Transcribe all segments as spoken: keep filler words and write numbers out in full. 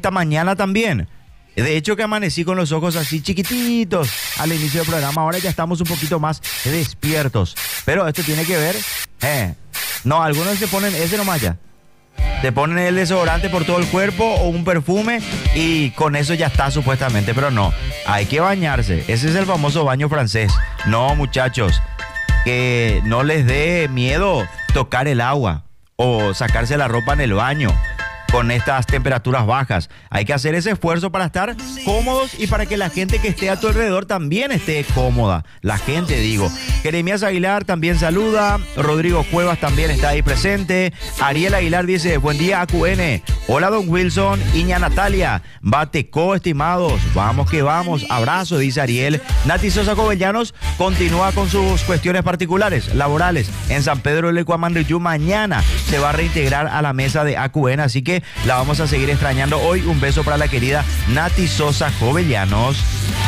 esta mañana también. De hecho que amanecí con los ojos así chiquititos al inicio del programa. Ahora ya estamos un poquito más despiertos. Pero esto tiene que ver... Eh, no, algunos se ponen ese nomás ya. Te ponen el desodorante por todo el cuerpo o un perfume y con eso ya está supuestamente. Pero no, hay que bañarse. Ese es el famoso baño francés. No, muchachos, que no les dé miedo tocar el agua o sacarse la ropa en el baño con estas temperaturas bajas. Hay que hacer ese esfuerzo para estar cómodos y para que la gente que esté a tu alrededor también esté cómoda. La gente, digo. Jeremías Aguilar también saluda. Rodrigo Cuevas también está ahí presente. Ariel Aguilar dice, buen día A Q N. Hola don Wilson, Iña Natalia. Bateco, estimados. Vamos que vamos. Abrazo, dice Ariel. Nati Sosa Covellanos continúa con sus cuestiones particulares, laborales. En San Pedro del Cuamanriyú mañana se va a reintegrar a la mesa de A Q N, así que la vamos a seguir extrañando hoy. Un beso para la querida Nati Sosa Jovellanos.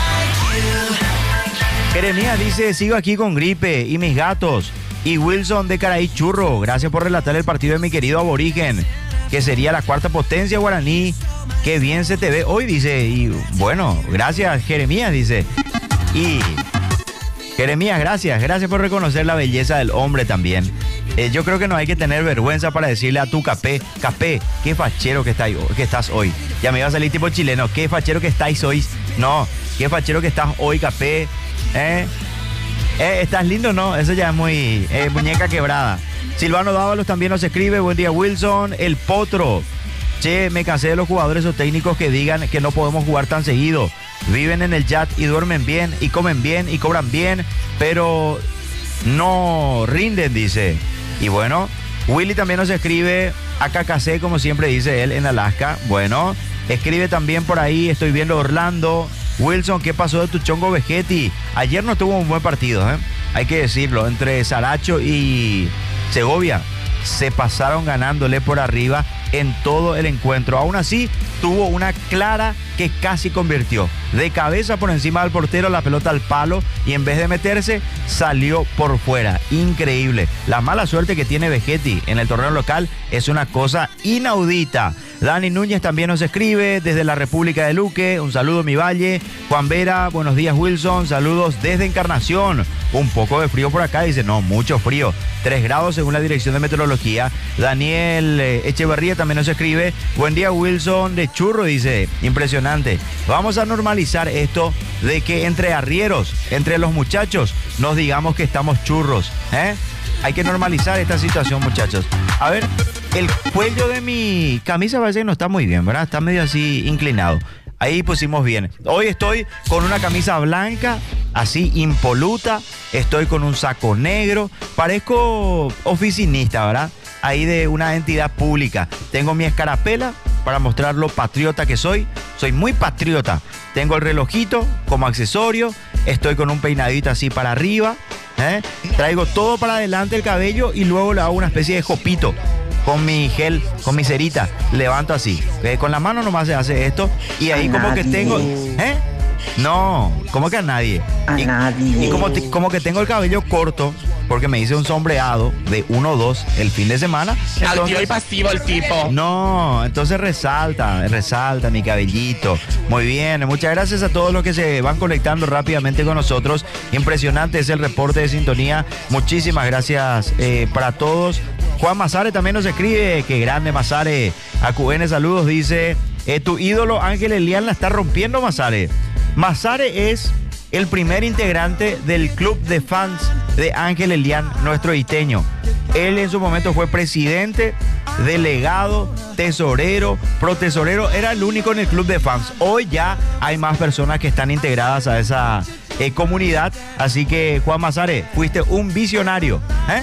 Jeremías dice, sigo aquí con gripe y mis gatos. Y Wilson de Caraí Churro, gracias por relatar el partido de mi querido aborigen, que sería la cuarta potencia guaraní. Qué bien se te ve hoy, dice. Y bueno, gracias Jeremías, dice. Y Jeremías, gracias, gracias por reconocer la belleza del hombre también. Eh, yo creo que no hay que tener vergüenza para decirle a tu Capé, Capé, qué fachero que, está, que estás hoy. Ya me iba a salir tipo chileno, qué fachero que estáis hoy. No, qué fachero que estás hoy, Capé. ¿Eh? ¿Eh? ¿Estás lindo? No, eso ya es muy eh, muñeca quebrada. Silvano Dávalos también nos escribe, buen día Wilson, el Potro. Che, me cansé de los jugadores o técnicos que digan que no podemos jugar tan seguido. Viven en el yat y duermen bien y comen bien y cobran bien, pero no rinden, dice. Y bueno, Willy también nos escribe, acá casé, como siempre dice él, en Alaska. Bueno, escribe también por ahí, estoy viendo Orlando. Wilson, ¿qué pasó de tu chongo Vegetti? Ayer no tuvo un buen partido, ¿eh? Hay que decirlo, entre Saracho y Segovia se pasaron ganándole por arriba en todo el encuentro. Aún así, tuvo una clara que casi convirtió. De cabeza por encima del portero, la pelota al palo y en vez de meterse, salió por fuera. Increíble. La mala suerte que tiene Vegetti en el torneo local es una cosa inaudita. Dani Núñez también nos escribe desde la República de Luque. Un saludo, mi valle. Juan Vera, buenos días, Wilson. Saludos desde Encarnación. Un poco de frío por acá, dice. No, mucho frío. tres grados según la Dirección de Meteorología. Daniel eh, Echeverría también nos escribe. Buen día, Wilson de Churro, dice. Impresionante. Vamos a normalizar esto de que entre arrieros, entre los muchachos, nos digamos que estamos churros, ¿eh? Hay que normalizar esta situación, muchachos. A ver, el cuello de mi camisa parece que no está muy bien, ¿verdad? Está medio así inclinado. Ahí pusimos bien. Hoy estoy con una camisa blanca, así impoluta. Estoy con un saco negro. Parezco oficinista, ¿verdad? Ahí de una entidad pública. Tengo mi escarapela para mostrar lo patriota que soy. Soy muy patriota. Tengo el relojito como accesorio. Estoy con un peinadito así para arriba. ¿eh? Traigo todo para adelante el cabello y luego le hago una especie de jopito. Con mi gel, con mi cerita, levanto así. ¿eh? Con la mano nomás se hace esto. Y ahí a como nadie. que tengo... ¿Eh? No, como que a nadie. A y, nadie. Y como, te, como que tengo el cabello corto, porque me hice un sombreado de uno o dos el fin de semana. Altivo y pasivo el tipo. No, entonces resalta, resalta mi cabellito. Muy bien, muchas gracias a todos los que se van conectando rápidamente con nosotros. Impresionante es el reporte de sintonía. Muchísimas gracias eh, para todos. Juan Mazare también nos escribe, qué grande Mazare. A Q N saludos, dice, eh, tu ídolo Ángel Elian la está rompiendo, Mazare. Mazare es el primer integrante del club de fans de Ángel Elian, nuestro iteño. Él en su momento fue presidente, delegado, tesorero, protesorero, era el único en el club de fans. Hoy ya hay más personas que están integradas a esa eh, comunidad, así que Juan Mazare, fuiste un visionario, ¿eh?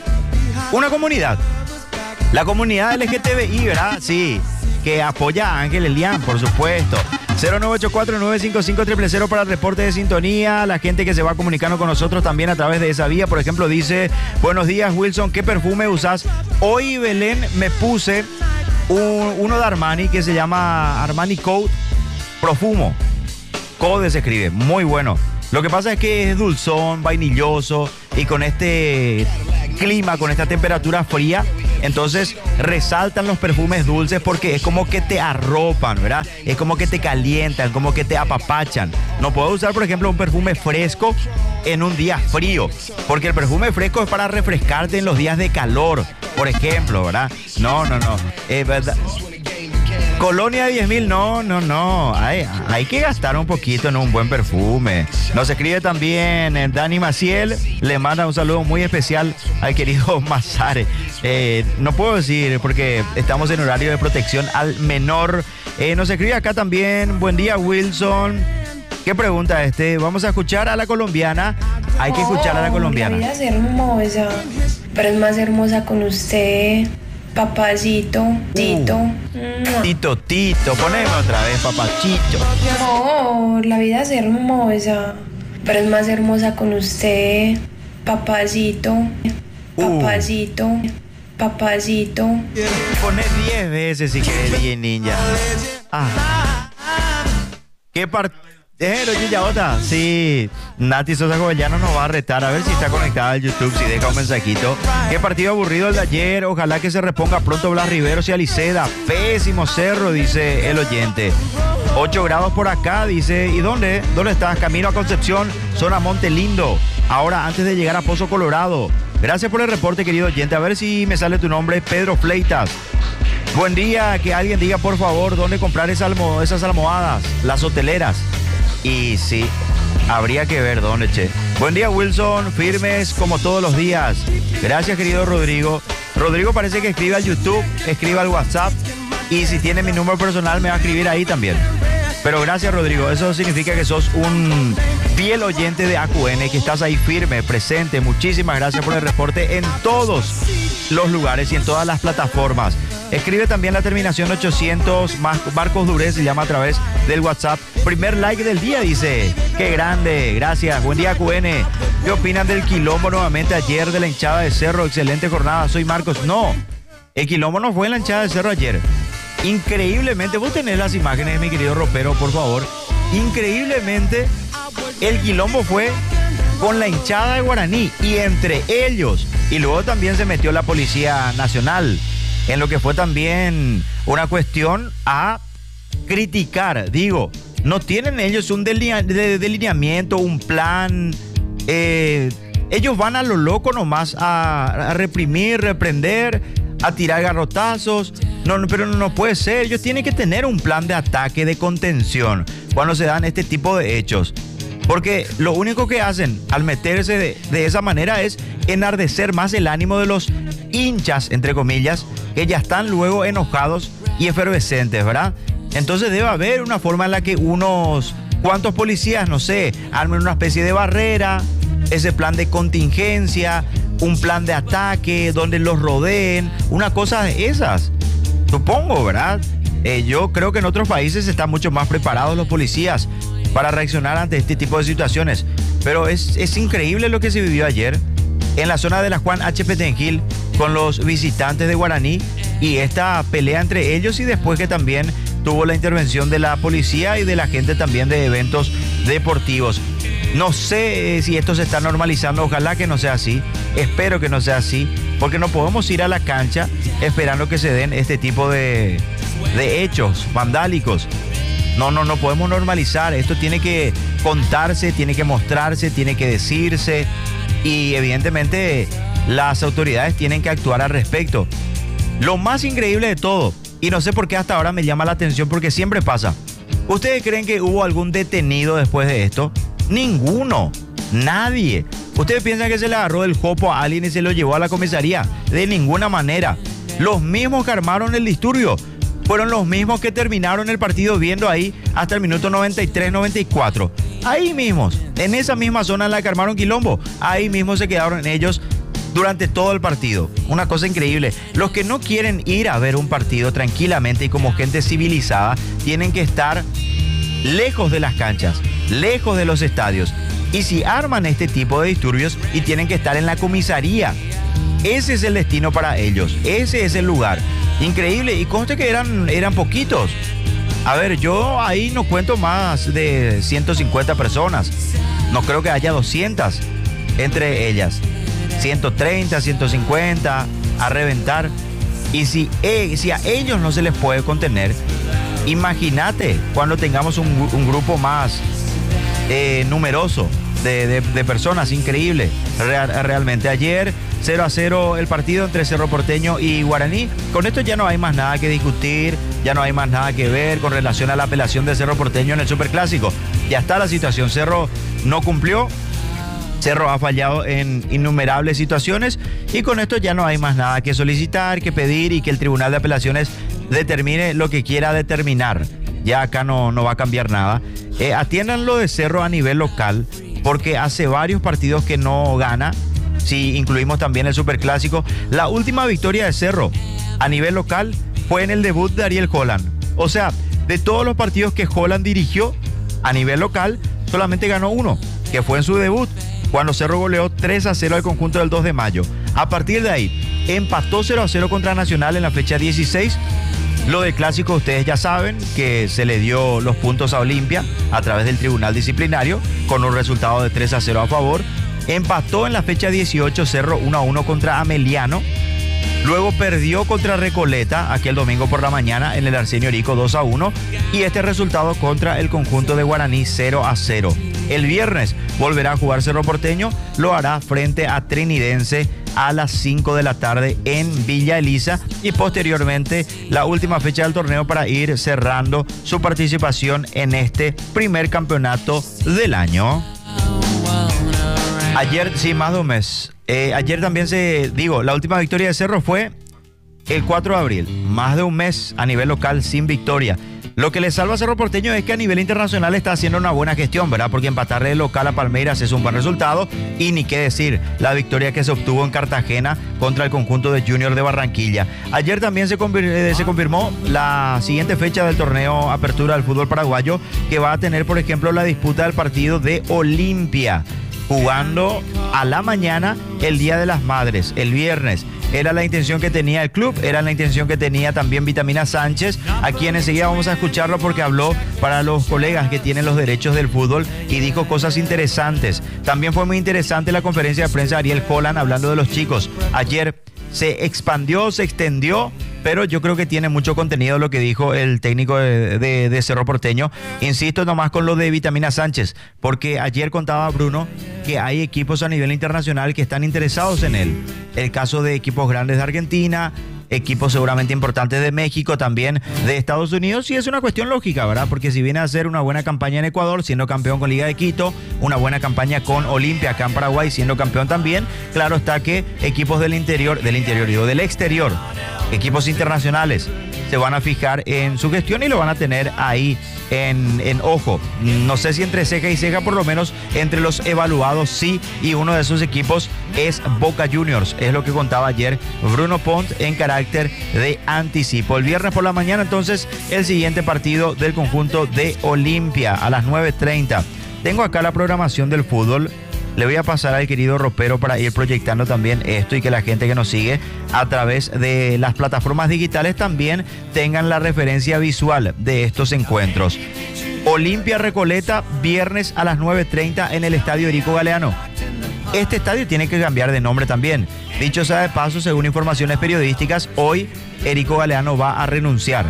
Una comunidad, la comunidad L G T B I, ¿verdad? Sí, que apoya a Ángel Elian, por supuesto. cero nueve ocho cuatro nueve cinco cinco cero cero cero para el reporte de sintonía. La gente que se va comunicando con nosotros también a través de esa vía. Por ejemplo, dice, buenos días, Wilson, ¿qué perfume usas? Hoy, Belén, me puse un, uno de Armani que se llama Armani Code Profumo. Code se escribe, muy bueno. Lo que pasa es que es dulzón, vainilloso y con este clima, con esta temperatura fría, Entonces resaltan los perfumes dulces porque es como que te arropan, ¿verdad? Es como que te calientan, como que te apapachan. No puedo usar, por ejemplo, un perfume fresco en un día frío, porque el perfume fresco es para refrescarte en los días de calor, por ejemplo, ¿verdad? No, no, no. Eh, ¿verdad? Colonia de diez mil, no, no, no. Hay, hay que gastar un poquito en un buen perfume. Nos escribe también eh, Dani Maciel. Le manda un saludo muy especial al querido Mazare. Eh, no puedo decir porque estamos en horario de protección al menor. Eh, nos escribe acá también. Buen día, Wilson. ¿Qué pregunta este? Vamos a escuchar a la colombiana. Hay que escuchar a la colombiana. La vida es hermosa, pero es más hermosa con usted. Papacito, Tito. Uh, tito, Tito, poneme otra vez, papachito. No, la vida es hermosa, pero es más hermosa con usted. Papacito, papacito, uh. papacito. Poné diez veces si querés, D J Ninja. Ah. ¿Qué partido? Pero Yayota, sí, Nati Sosa Jovellanos nos va a retar a ver si está conectada al YouTube, si deja un mensajito. Qué partido aburrido el de ayer, ojalá que se reponga pronto Blas Riveros y Aliceda. Pésimo cerro, dice el oyente. ocho grados por acá, dice. ¿Y dónde? ¿Dónde estás? Camino a Concepción, zona Monte Lindo. Ahora, antes de llegar a Pozo Colorado. Gracias por el reporte, querido oyente. A ver si me sale tu nombre, Pedro Fleitas. Buen día, que alguien diga por favor dónde comprar esas, almo- esas almohadas, las hoteleras. Y sí, habría que ver dónde, che. Buen día, Wilson, firmes como todos los días. Gracias, querido Rodrigo. Rodrigo parece que escribe al YouTube, escribe al WhatsApp. Y si tiene mi número personal, me va a escribir ahí también. Pero gracias, Rodrigo. Eso significa que sos un fiel oyente de A Q N, que estás ahí firme, presente. Muchísimas gracias por el reporte en todos los lugares y en todas las plataformas. Escribe también la terminación ochocientos, Marcos Durez se llama a través del WhatsApp. Primer like del día, dice. Qué grande, gracias. Buen día, A Q N. ¿Qué opinan del quilombo nuevamente ayer de la hinchada de Cerro? Excelente jornada, soy Marcos. No, el quilombo no fue en la hinchada de Cerro ayer. Increíblemente, vos tenés las imágenes, mi querido ropero, por favor. Increíblemente, el quilombo fue con la hinchada de Guaraní y entre ellos. Y luego también se metió la Policía Nacional en lo que fue también una cuestión a criticar. Digo, no tienen ellos un delinea- de delineamiento, un plan. Eh, ellos van a lo loco nomás a, a reprimir, reprender, a tirar garrotazos. No, no, pero no, no puede ser. Ellos tienen que tener un plan de ataque, de contención cuando se dan este tipo de hechos. Porque lo único que hacen al meterse de, de esa manera es enardecer más el ánimo de los hinchas, entre comillas, que ya están luego enojados y efervescentes, ¿verdad? Entonces debe haber una forma en la que unos cuantos policías, no sé, armen una especie de barrera, ese plan de contingencia, un plan de ataque donde los rodeen, una cosa de esas. Supongo, ¿verdad? Eh, yo creo que en otros países están mucho más preparados los policías para reaccionar ante este tipo de situaciones. Pero es, es increíble lo que se vivió ayer en la zona de la Juan H. Petengil con los visitantes de Guaraní y esta pelea entre ellos, y después que también tuvo la intervención de la policía y de la gente también de eventos deportivos. No sé eh, si esto se está normalizando, ojalá que no sea así, espero que no sea así, porque no podemos ir a la cancha esperando que se den este tipo de, de hechos vandálicos. No, no, no podemos normalizar, esto tiene que contarse, tiene que mostrarse, tiene que decirse, y evidentemente las autoridades tienen que actuar al respecto. Lo más increíble de todo, y no sé por qué hasta ahora me llama la atención porque siempre pasa, ¿ustedes creen que hubo algún detenido después de esto? Ninguno, nadie. ¿Ustedes piensan que se le agarró el jopo a alguien y se lo llevó a la comisaría? De ninguna manera. Los mismos que armaron el disturbio fueron los mismos que terminaron el partido viendo ahí hasta el minuto noventa y tres, noventa y cuatro. Ahí mismos, en esa misma zona en la que armaron quilombo, ahí mismo se quedaron ellos durante todo el partido. Una cosa increíble. Los que no quieren ir a ver un partido tranquilamente y como gente civilizada, tienen que estar lejos de las canchas, lejos de los estadios. Y si arman este tipo de disturbios, y tienen que estar en la comisaría, ese es el destino para ellos, ese es el lugar. Increíble, y conste que eran, eran poquitos. A ver, yo ahí no cuento más de ciento cincuenta personas. No creo que haya doscientas entre ellas. ciento treinta, ciento cincuenta, a reventar. Y si, eh, si a ellos no se les puede contener, imagínate cuando tengamos un, un grupo más eh, numeroso de, de, de personas, increíble. Real, realmente ayer cero a cero el partido entre Cerro Porteño y Guaraní. Con esto ya no hay más nada que discutir, ya no hay más nada que ver con relación a la apelación de Cerro Porteño en el Superclásico. Ya está la situación, Cerro no cumplió, Cerro ha fallado en innumerables situaciones y con esto ya no hay más nada que solicitar, que pedir y que el Tribunal de Apelaciones determine lo que quiera determinar. Ya acá no, no va a cambiar nada. Eh, atiendan lo de Cerro a nivel local, porque hace varios partidos que no gana, si incluimos también el Superclásico. La última victoria de Cerro a nivel local fue en el debut de Ariel Holland. O sea, de todos los partidos que Holland dirigió a nivel local, solamente ganó uno, que fue en su debut, cuando Cerro goleó tres a cero al conjunto del dos de mayo. A partir de ahí, empató cero a cero contra Nacional en la fecha dieciséis. Lo del Clásico, ustedes ya saben que se le dio los puntos a Olimpia a través del Tribunal Disciplinario, con un resultado de tres a cero a favor. Empató en la fecha dieciocho Cerro uno a uno contra Ameliano. Luego perdió contra Recoleta aquel domingo por la mañana en el Arsenio Orico dos a uno. Y este resultado contra el conjunto de Guaraní cero a cero. El viernes volverá a jugar Cerro Porteño, lo hará frente a Trinidense a las cinco de la tarde en Villa Elisa, y posteriormente la última fecha del torneo para ir cerrando su participación en este primer campeonato del año. Ayer, sí, más de un mes. Eh, ayer también se, digo, la última victoria de Cerro fue el cuatro de abril. Más de un mes a nivel local sin victoria. Lo que le salva a Cerro Porteño es que a nivel internacional está haciendo una buena gestión, ¿verdad? Porque empatarle de local a Palmeiras es un buen resultado. Y ni qué decir, la victoria que se obtuvo en Cartagena contra el conjunto de Junior de Barranquilla. Ayer también se, confir- se confirmó la siguiente fecha del torneo Apertura del fútbol paraguayo, que va a tener, por ejemplo, la disputa del partido de Olimpia, jugando a la mañana el Día de las Madres, el viernes. Era la intención que tenía el club, era la intención que tenía también Vitamina Sánchez, a quien enseguida vamos a escucharlo porque habló para los colegas que tienen los derechos del fútbol y dijo cosas interesantes. También fue muy interesante la conferencia de prensa de Ariel Holland hablando de los chicos. Ayer se expandió, se extendió, pero yo creo que tiene mucho contenido lo que dijo el técnico de, de, de Cerro Porteño. Insisto nomás con lo de Vitamina Sánchez, porque ayer contaba Bruno que hay equipos a nivel internacional que están interesados en él. El caso de equipos grandes de Argentina, equipos seguramente importantes de México, también de Estados Unidos, y es una cuestión lógica, ¿verdad? Porque si viene a hacer una buena campaña en Ecuador, siendo campeón con Liga de Quito, una buena campaña con Olimpia acá en Paraguay, siendo campeón también, claro está que equipos del interior, del interior, digo, del exterior, equipos internacionales, se van a fijar en su gestión y lo van a tener ahí en, en ojo. No sé si entre ceja y ceja, por lo menos entre los evaluados sí, y uno de esos equipos es Boca Juniors, es lo que contaba ayer Bruno Pont en carácter de anticipo. El viernes por la mañana entonces el siguiente partido del conjunto de Olimpia a las nueve treinta. Tengo acá la programación del fútbol. Le voy a pasar al querido ropero para ir proyectando también esto y que la gente que nos sigue a través de las plataformas digitales también tengan la referencia visual de estos encuentros. Olimpia Recoleta, viernes a las nueve treinta en el Estadio Erico Galeano. Este estadio tiene que cambiar de nombre también. Dicho sea de paso, según informaciones periodísticas, hoy Erico Galeano va a renunciar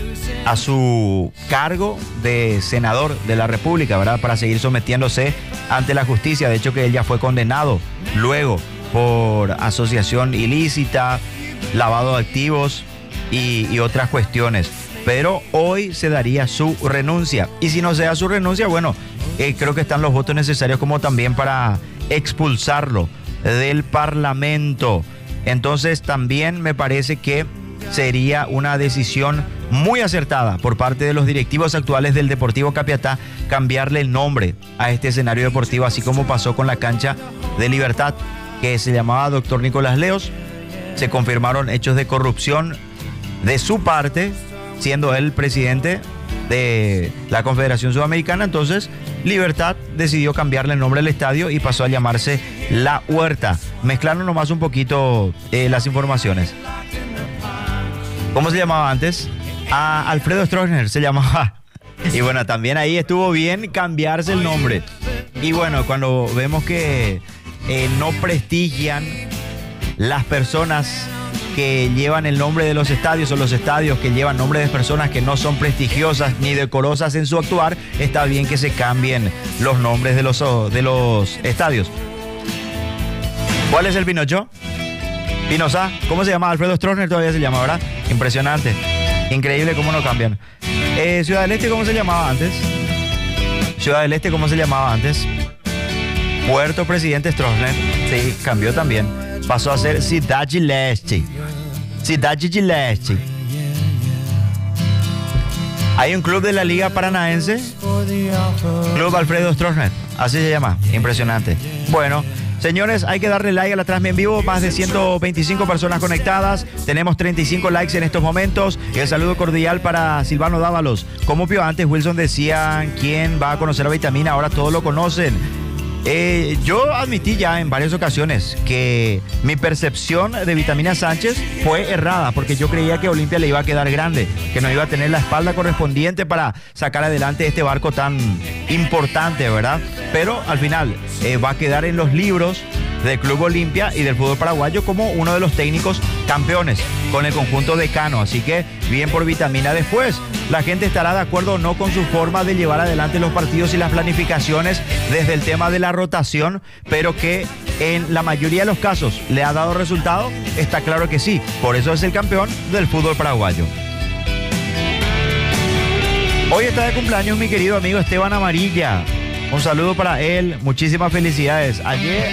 a su cargo de senador de la República, ¿verdad? Para seguir sometiéndose ante la justicia. De hecho, que él ya fue condenado luego por asociación ilícita, lavado de activos y, y otras cuestiones. Pero hoy se daría su renuncia. Y si no se da su renuncia, bueno, eh, creo que están los votos necesarios como también para expulsarlo del Parlamento. Entonces también me parece que sería una decisión muy acertada por parte de los directivos actuales del Deportivo Capiatá cambiarle el nombre a este escenario deportivo, así como pasó con la cancha de Libertad, que se llamaba Doctor Nicolás Leos. Se confirmaron hechos de corrupción de su parte, siendo él presidente de la Confederación Sudamericana. Entonces Libertad decidió cambiarle el nombre al estadio y pasó a llamarse La Huerta. Mezclando nomás un poquito eh, las informaciones. ¿Cómo se llamaba antes? A Alfredo Stroessner se llamaba. Y bueno, también ahí estuvo bien cambiarse el nombre. Y bueno, cuando vemos que eh, no prestigian las personas que llevan el nombre de los estadios o los estadios que llevan nombres de personas que no son prestigiosas ni decorosas en su actuar, está bien que se cambien los nombres de los, de los estadios. ¿Cuál es el Pinocho? Pinoza, ¿cómo se llama? Alfredo Stroessner todavía se llama, ¿verdad? Impresionante. Increíble cómo no cambian. Eh, Ciudad del Este, ¿cómo se llamaba antes? Ciudad del Este, ¿cómo se llamaba antes? Puerto Presidente Stroessner. Sí, cambió también. Pasó a ser Cidade Leste. Cidade de Leste. Hay un club de la Liga Paranaense. Club Alfredo Stroessner. Así se llama. Impresionante. Bueno. Señores, hay que darle like a la transmisión en vivo, más de ciento veinticinco personas conectadas, tenemos treinta y cinco likes en estos momentos. El saludo cordial para Silvano Dávalos. Como pio antes, Wilson decía, ¿quién va a conocer a Vitamina? Ahora todos lo conocen. Eh, yo admití ya en varias ocasiones que mi percepción de Vitamina Sánchez fue errada, porque yo creía que Olimpia le iba a quedar grande, que no iba a tener la espalda correspondiente para sacar adelante este barco tan importante, ¿verdad? Pero al final eh, va a quedar en los libros del Club Olimpia y del fútbol paraguayo como uno de los técnicos campeones con el conjunto decano. Así que bien por Vitamina. Después la gente estará de acuerdo o no con su forma de llevar adelante los partidos y las planificaciones desde el tema de la rotación, pero que en la mayoría de los casos le ha dado resultado. Está claro que sí, por eso es el campeón del fútbol paraguayo. Hoy está de cumpleaños mi querido amigo Esteban Amarilla. Un saludo para él, muchísimas felicidades. Ayer,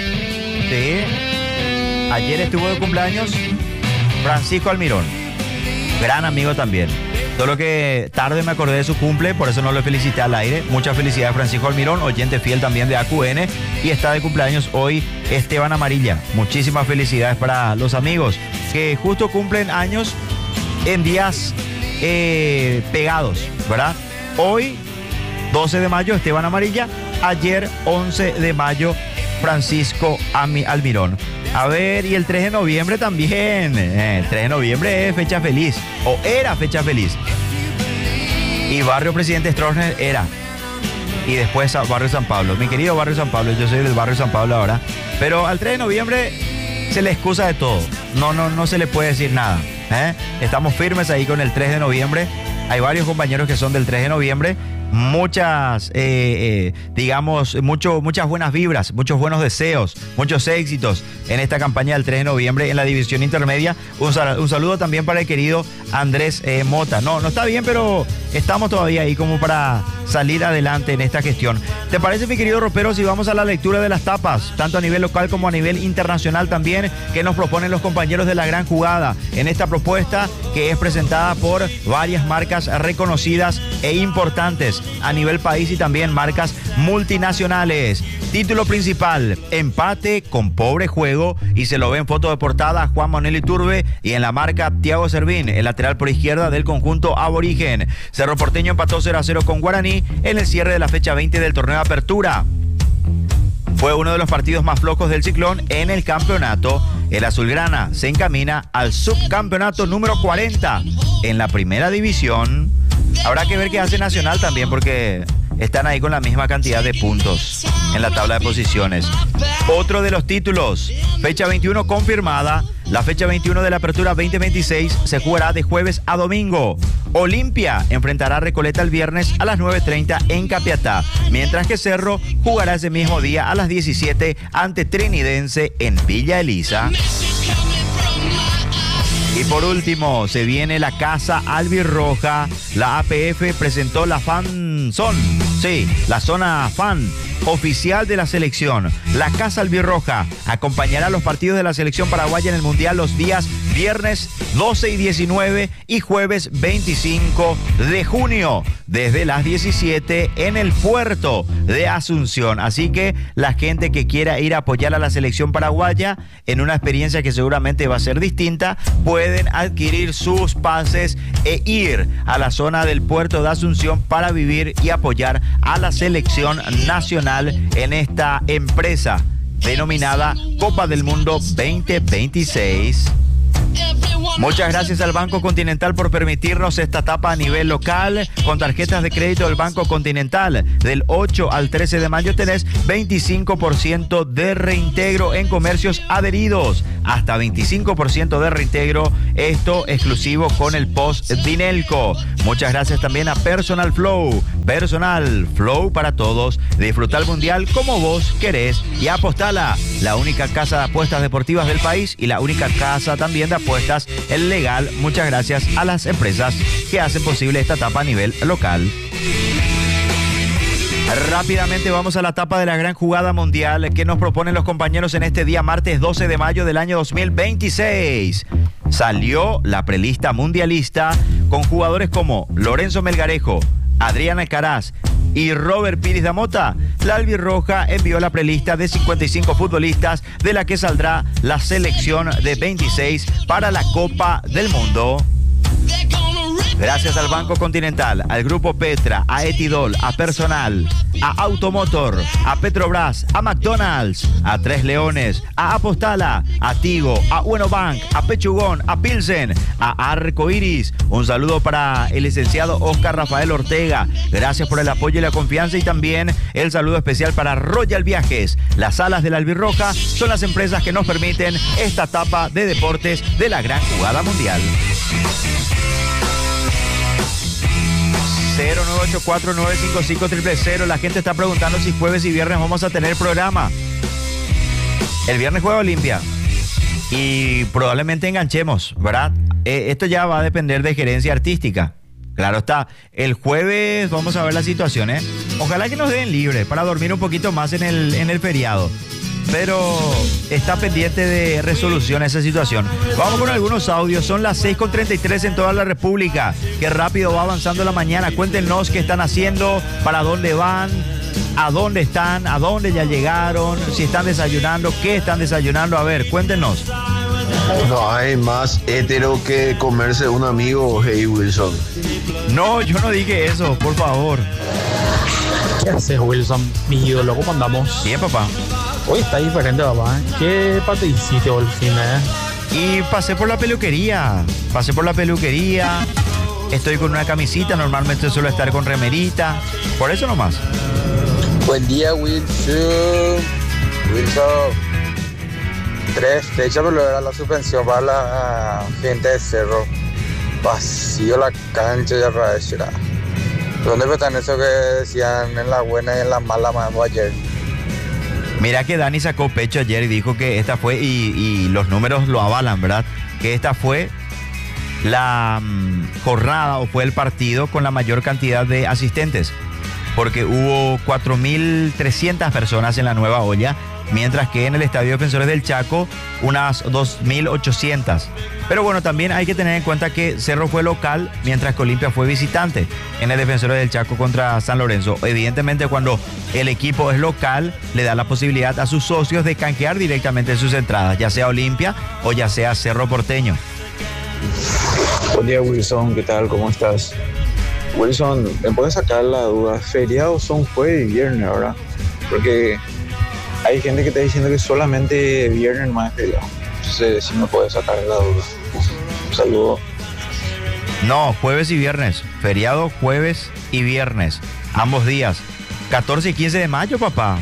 sí, ayer estuvo de cumpleaños Francisco Almirón, gran amigo también. Solo que tarde me acordé de su cumple, por eso no lo felicité al aire. Muchas felicidades Francisco Almirón, oyente fiel también de A Q N. Y está de cumpleaños hoy Esteban Amarilla. Muchísimas felicidades para los amigos que justo cumplen años en días eh, pegados, ¿verdad? Hoy, doce de mayo, Esteban Amarilla. Ayer, once de mayo, Francisco Almirón. A ver, y el tres de noviembre también. Eh, el tres de noviembre es fecha feliz, o era fecha feliz. Y Barrio Presidente Stroessner era. Y después Barrio San Pablo. Mi querido Barrio San Pablo, yo soy del Barrio San Pablo ahora. Pero al tres de noviembre se le excusa de todo. No, no, no se le puede decir nada. ¿eh? Estamos firmes ahí con el tres de noviembre. Hay varios compañeros que son del tres de noviembre. Muchas, eh, eh, digamos, mucho, muchas buenas vibras, muchos buenos deseos, muchos éxitos en esta campaña del tres de noviembre en la división intermedia. Un, sal, un saludo también para el querido Andrés eh, Mota. No, no está bien, pero estamos todavía ahí como para salir adelante en esta gestión. ¿Te parece, mi querido Ropero, si vamos a la lectura de las tapas, tanto a nivel local como a nivel internacional también, que nos proponen los compañeros de La Gran Jugada en esta propuesta que es presentada por varias marcas reconocidas e importantes a nivel país y también marcas multinacionales? Título principal, empate con pobre juego, y se lo ve en foto de portada Juan Manuel Iturbe y en la marca Thiago Servín, el lateral por izquierda del conjunto aborigen. Cerro Porteño empató cero a cero con Guaraní en el cierre de la fecha veinte del torneo de apertura. Fue uno de los partidos más flojos del Ciclón en el campeonato. El azulgrana se encamina al subcampeonato número cuarenta en la primera división. Habrá que ver qué hace Nacional también, porque están ahí con la misma cantidad de puntos en la tabla de posiciones. Otro de los títulos, fecha veintiuno confirmada. La fecha veintiuno de la apertura veinte veintiséis se jugará de jueves a domingo. Olimpia enfrentará a Recoleta el viernes a las nueve treinta en Capiatá, mientras que Cerro jugará ese mismo día a las diecisiete ante Trinidense en Villa Elisa. Y por último, se viene la Casa Albirroja. La A P F presentó la Fan Zone, sí, la zona fan oficial de la selección. La Casa Albirroja acompañará los partidos de la selección paraguaya en el Mundial los días viernes doce y diecinueve y jueves veinticinco de junio, desde las diecisiete en el puerto de Asunción. Así que la gente que quiera ir a apoyar a la selección paraguaya en una experiencia que seguramente va a ser distinta, pueden adquirir sus pases e ir a la zona del puerto de Asunción para vivir y apoyar a la selección nacional en esta empresa denominada Copa del Mundo veinte veintiséis. Muchas gracias al Banco Continental por permitirnos esta etapa a nivel local. Con tarjetas de crédito del Banco Continental, del ocho al trece de mayo tenés veinticinco por ciento de reintegro en comercios adheridos. Hasta veinticinco por ciento de reintegro, esto exclusivo con el post Dinelco. Muchas gracias también a Personal Flow. Personal Flow para todos. Disfruta el mundial como vos querés y apostala. La única casa de apuestas deportivas del país y la única casa también de apuestas el legal. Muchas gracias a las empresas que hacen posible esta etapa a nivel local. Rápidamente vamos a la etapa de la gran jugada mundial que nos proponen los compañeros en este día martes doce de mayo del año dos mil veintiséis. Salió la prelista mundialista con jugadores como Lorenzo Melgarejo, Adrián Alcaraz y Robert Pires da Mota. La albirroja envió la prelista de cincuenta y cinco futbolistas de la que saldrá la selección de veintiséis para la Copa del Mundo. Gracias al Banco Continental, al Grupo Petra, a Etidol, a Personal, a Automotor, a Petrobras, a McDonald's, a Tres Leones, a Apostala, a Tigo, a Uenobank, a Pechugón, a Pilsen, a Arcoiris. Un saludo para el licenciado Oscar Rafael Ortega. Gracias por el apoyo y la confianza y también el saludo especial para Royal Viajes. Las salas de la albirroja son las empresas que nos permiten esta etapa de deportes de la gran jugada mundial. cero nueve ocho cuatro nueve cinco cinco cero cero cero. La gente está preguntando si jueves y viernes vamos a tener programa. El viernes juega Olimpia y probablemente enganchemos, ¿verdad? Eh, esto ya va a depender de gerencia artística. Claro está. El jueves vamos a ver la situación, ¿eh? Ojalá que nos den libre para dormir un poquito más en el, en el feriado. Pero está pendiente de resolución esa situación. Vamos con algunos audios. Son las seis con treinta y tres en toda la República. Qué rápido va avanzando la mañana. Cuéntenos qué están haciendo, para dónde van, a dónde están, a dónde ya llegaron, si están desayunando, qué están desayunando. A ver, cuéntenos. No hay más hétero que comerse un amigo, hey Wilson. No, yo no dije eso, por favor. ¿Qué haces, Wilson? Mi ídolo, ¿cómo andamos? Bien, papá. Hoy está diferente, papá. ¿Qué parte hiciste hoy, fin, eh? Y pasé por la peluquería. Pasé por la peluquería. Estoy con una camisita. Normalmente suelo estar con remerita. Por eso nomás. Buen día, Wilson. Wilson. Tres fechas por lograr la suspensión para la gente de Cerro. Vacío la cancha ya rayera. ¿Dónde están eso que decían en la buena y en la mala mano ayer? Mira que Dani sacó pecho ayer y dijo que esta fue, y, y los números lo avalan, ¿verdad? Que esta fue la um, jornada o fue el partido con la mayor cantidad de asistentes. Porque hubo cuatro mil trescientas personas en la Nueva Olla, mientras que en el Estadio Defensores del Chaco unas dos mil ochocientas. Pero bueno, también hay que tener en cuenta que Cerro fue local, mientras que Olimpia fue visitante en el Defensores del Chaco contra San Lorenzo. Evidentemente, cuando el equipo es local, le da la posibilidad a sus socios de canjear directamente sus entradas, ya sea Olimpia o ya sea Cerro Porteño. Buen día, Wilson, ¿qué tal? ¿Cómo estás? Wilson, ¿me puedes sacar la duda? ¿Feriados son jueves y viernes ahora? Porque hay gente que está diciendo que solamente viernes más es feriado. Entonces, si me puedes sacar la duda. Un saludo. No, jueves y viernes. Feriado jueves y viernes. Ambos días. catorce y quince de mayo, papá.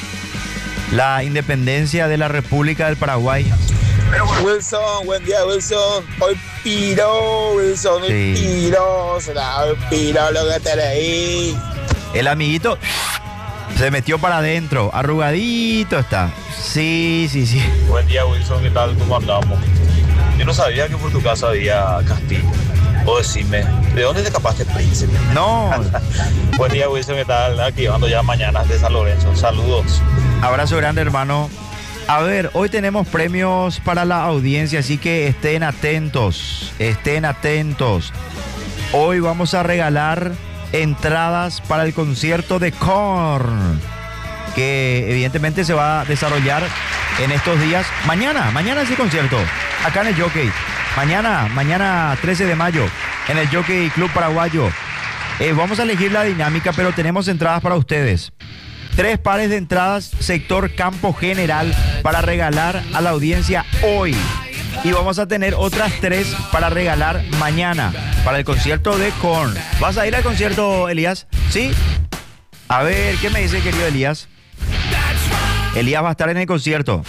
La independencia de la República del Paraguay. Wilson, buen día, Wilson. Hoy piro, Wilson, hoy Sí. piro. Será hoy piro lo que estaré ahí. El amiguito se metió para adentro. Arrugadito está. Sí, sí, sí. Buen día, Wilson, ¿qué tal? ¿Cómo andamos? Yo no sabía que por tu casa había castillo. O decime, ¿de dónde te escapaste, príncipe? No. Buen día, Wilson, ¿qué tal? Activando ya mañanas de San Lorenzo. Saludos. Abrazo grande, hermano. A ver, hoy tenemos premios para la audiencia, así que estén atentos, estén atentos. Hoy vamos a regalar entradas para el concierto de Korn, que evidentemente se va a desarrollar en estos días. Mañana, mañana es el concierto, acá en el Jockey. Mañana, mañana trece de mayo, en el Jockey Club Paraguayo. Eh, vamos a elegir la dinámica, pero tenemos entradas para ustedes. Tres pares de entradas, sector Campo General, para regalar a la audiencia hoy. y vamos a tener otras tres para regalar mañana para el concierto de Korn. ¿Vas a ir al concierto, Elías? ¿Sí? A ver, ¿qué me dice, querido Elías? Elías va a estar en el concierto.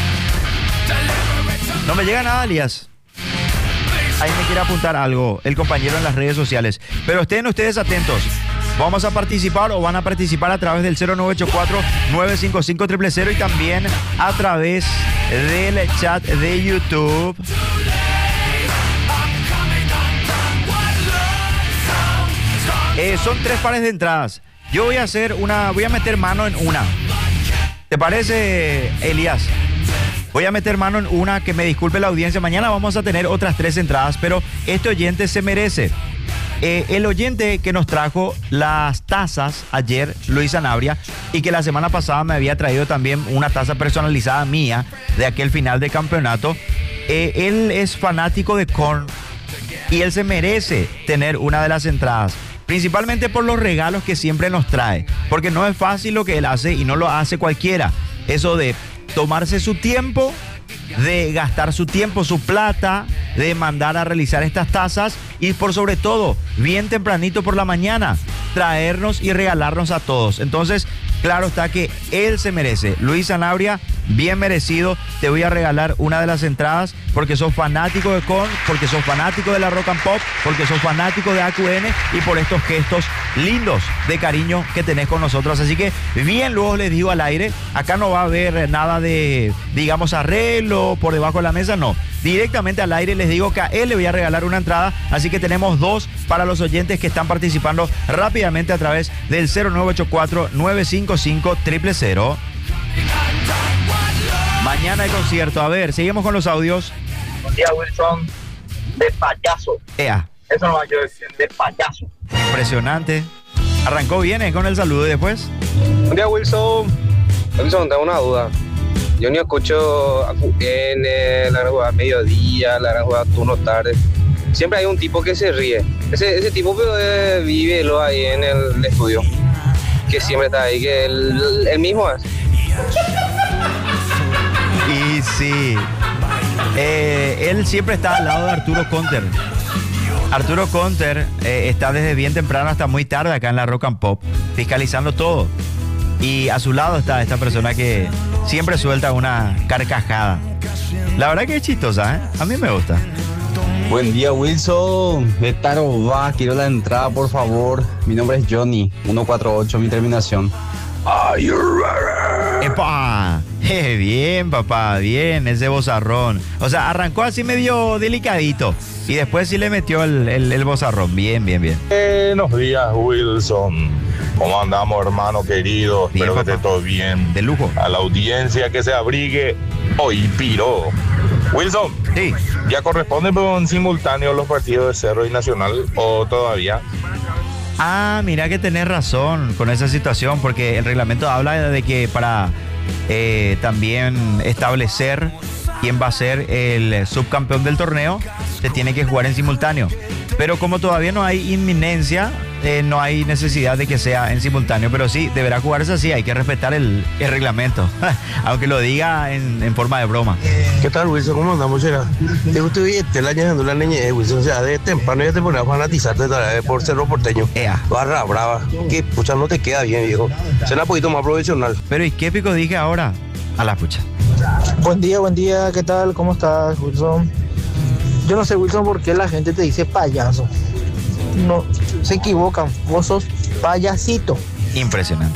No me llega nada, Elías. Ahí me quiere apuntar algo el compañero en las redes sociales. Pero estén ustedes atentos. Vamos a participar o van a participar a través del cero nueve ocho cuatro, nueve cinco cinco, cero cero cero y también a través del chat de YouTube. Eh, son tres pares de entradas. Yo voy a hacer una, voy a meter mano en una. ¿Te parece, Elías? Voy a meter mano en una, que me disculpe la audiencia. Mañana vamos a tener otras tres entradas, pero este oyente se merece. Eh, el oyente que nos trajo las tazas ayer, Luis Sanabria, y que la semana pasada me había traído también una taza personalizada mía de aquel final de campeonato. Eh, él es fanático de Korn y él se merece tener una de las entradas. Principalmente por los regalos que siempre nos trae. Porque no es fácil lo que él hace y no lo hace cualquiera. Eso de tomarse su tiempo, de gastar su tiempo, su plata, de mandar a realizar estas tazas y por sobre todo, bien tempranito por la mañana, traernos y regalarnos a todos. Entonces, claro está que él se merece. Luis Sanabria, bien merecido. Te voy a regalar una de las entradas porque sos fanático de Korn, porque sos fanático de la Rock and Pop, porque sos fanático de A Q N y por estos gestos lindos de cariño que tenés con nosotros. Así que bien, luego les digo al aire, acá no va a haber nada de, digamos, arreglo por debajo de la mesa, no. Directamente al aire les digo que a él le voy a regalar una entrada, así que tenemos dos para los oyentes que están participando rápidamente a través del cero nueve ocho cuatro, nueve cinco cinco, cero cero cero. Mañana el concierto. A ver, seguimos con los audios. Buen día, Wilson. De payaso. Ea. Eso no va a decir, de payaso. Impresionante. Arrancó bien, ¿eh? Con el saludo y después. Buen día, Wilson. Wilson, tengo una duda. Yo ni escucho A Q N, la gran jugada mediodía, la gran jugada turno tarde. Siempre hay un tipo que se ríe. Ese, ese tipo eh, vive lo ahí en el estudio. Que siempre está ahí, que el, el mismo es. Y sí. Eh, él siempre está al lado de Arturo Conter. Arturo Conter eh, está desde bien temprano hasta muy tarde acá en la Rock and Pop, fiscalizando todo. Y a su lado está esta persona que siempre suelta una carcajada. La verdad que es chistosa, ¿eh? A mí me gusta. Buen día, Wilson. De Tarobá, quiero la entrada, por favor. Mi nombre es Johnny, ciento cuarenta y ocho, mi terminación. ¡Epa! Eh, bien, papá, bien, ese bozarrón. O sea, arrancó así medio delicadito y después sí le metió el, el, el bozarrón. Bien, bien, bien. Buenos días, Wilson. ¿Cómo andamos, hermano querido? Bien, Espero papá. que esté todo bien. De lujo. A la audiencia que se abrigue hoy, piro. Wilson, Sí. ¿ya corresponden en simultáneo los partidos de Cerro y Nacional o todavía? Ah, mira que tenés razón con esa situación, porque el reglamento habla de que para eh, también establecer quién va a ser el subcampeón del torneo, se tiene que jugar en simultáneo. Pero como todavía no hay inminencia, eh, no hay necesidad de que sea en simultáneo, pero sí, deberá jugarse así, hay que respetar el, el reglamento, aunque lo diga en, en forma de broma. ¿Qué tal, Wilson? ¿Cómo andamos, será? Te gusta viste el año de la niñez, Wilson. O sea, de temprano ya te pones a fanatizarte por Cerro Porteño. Ea. Barra brava. Que pucha, no te queda bien, viejo. Será un poquito más profesional. Pero ¿y qué pico dije ahora? A la pucha. Buen día, buen día, ¿qué tal? ¿Cómo estás, Wilson? Yo no sé, Wilson, por qué la gente te dice payaso. No, se equivocan, vos sos payasito. Impresionante.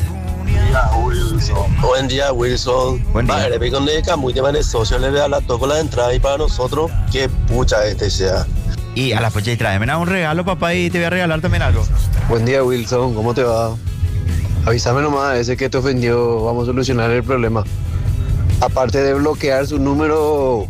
Buen día, Wilson. Buen día. Madre, ve con de Camuy, tema de socio, le vea la toco la entrada y para nosotros, que pucha este sea. Y a la pucha, y tráeme un regalo, papá, y te voy a regalar también algo. Buen día, Wilson, ¿cómo te va? Avísame nomás, ese que te ofendió, vamos a solucionar el problema. Aparte de bloquear su número,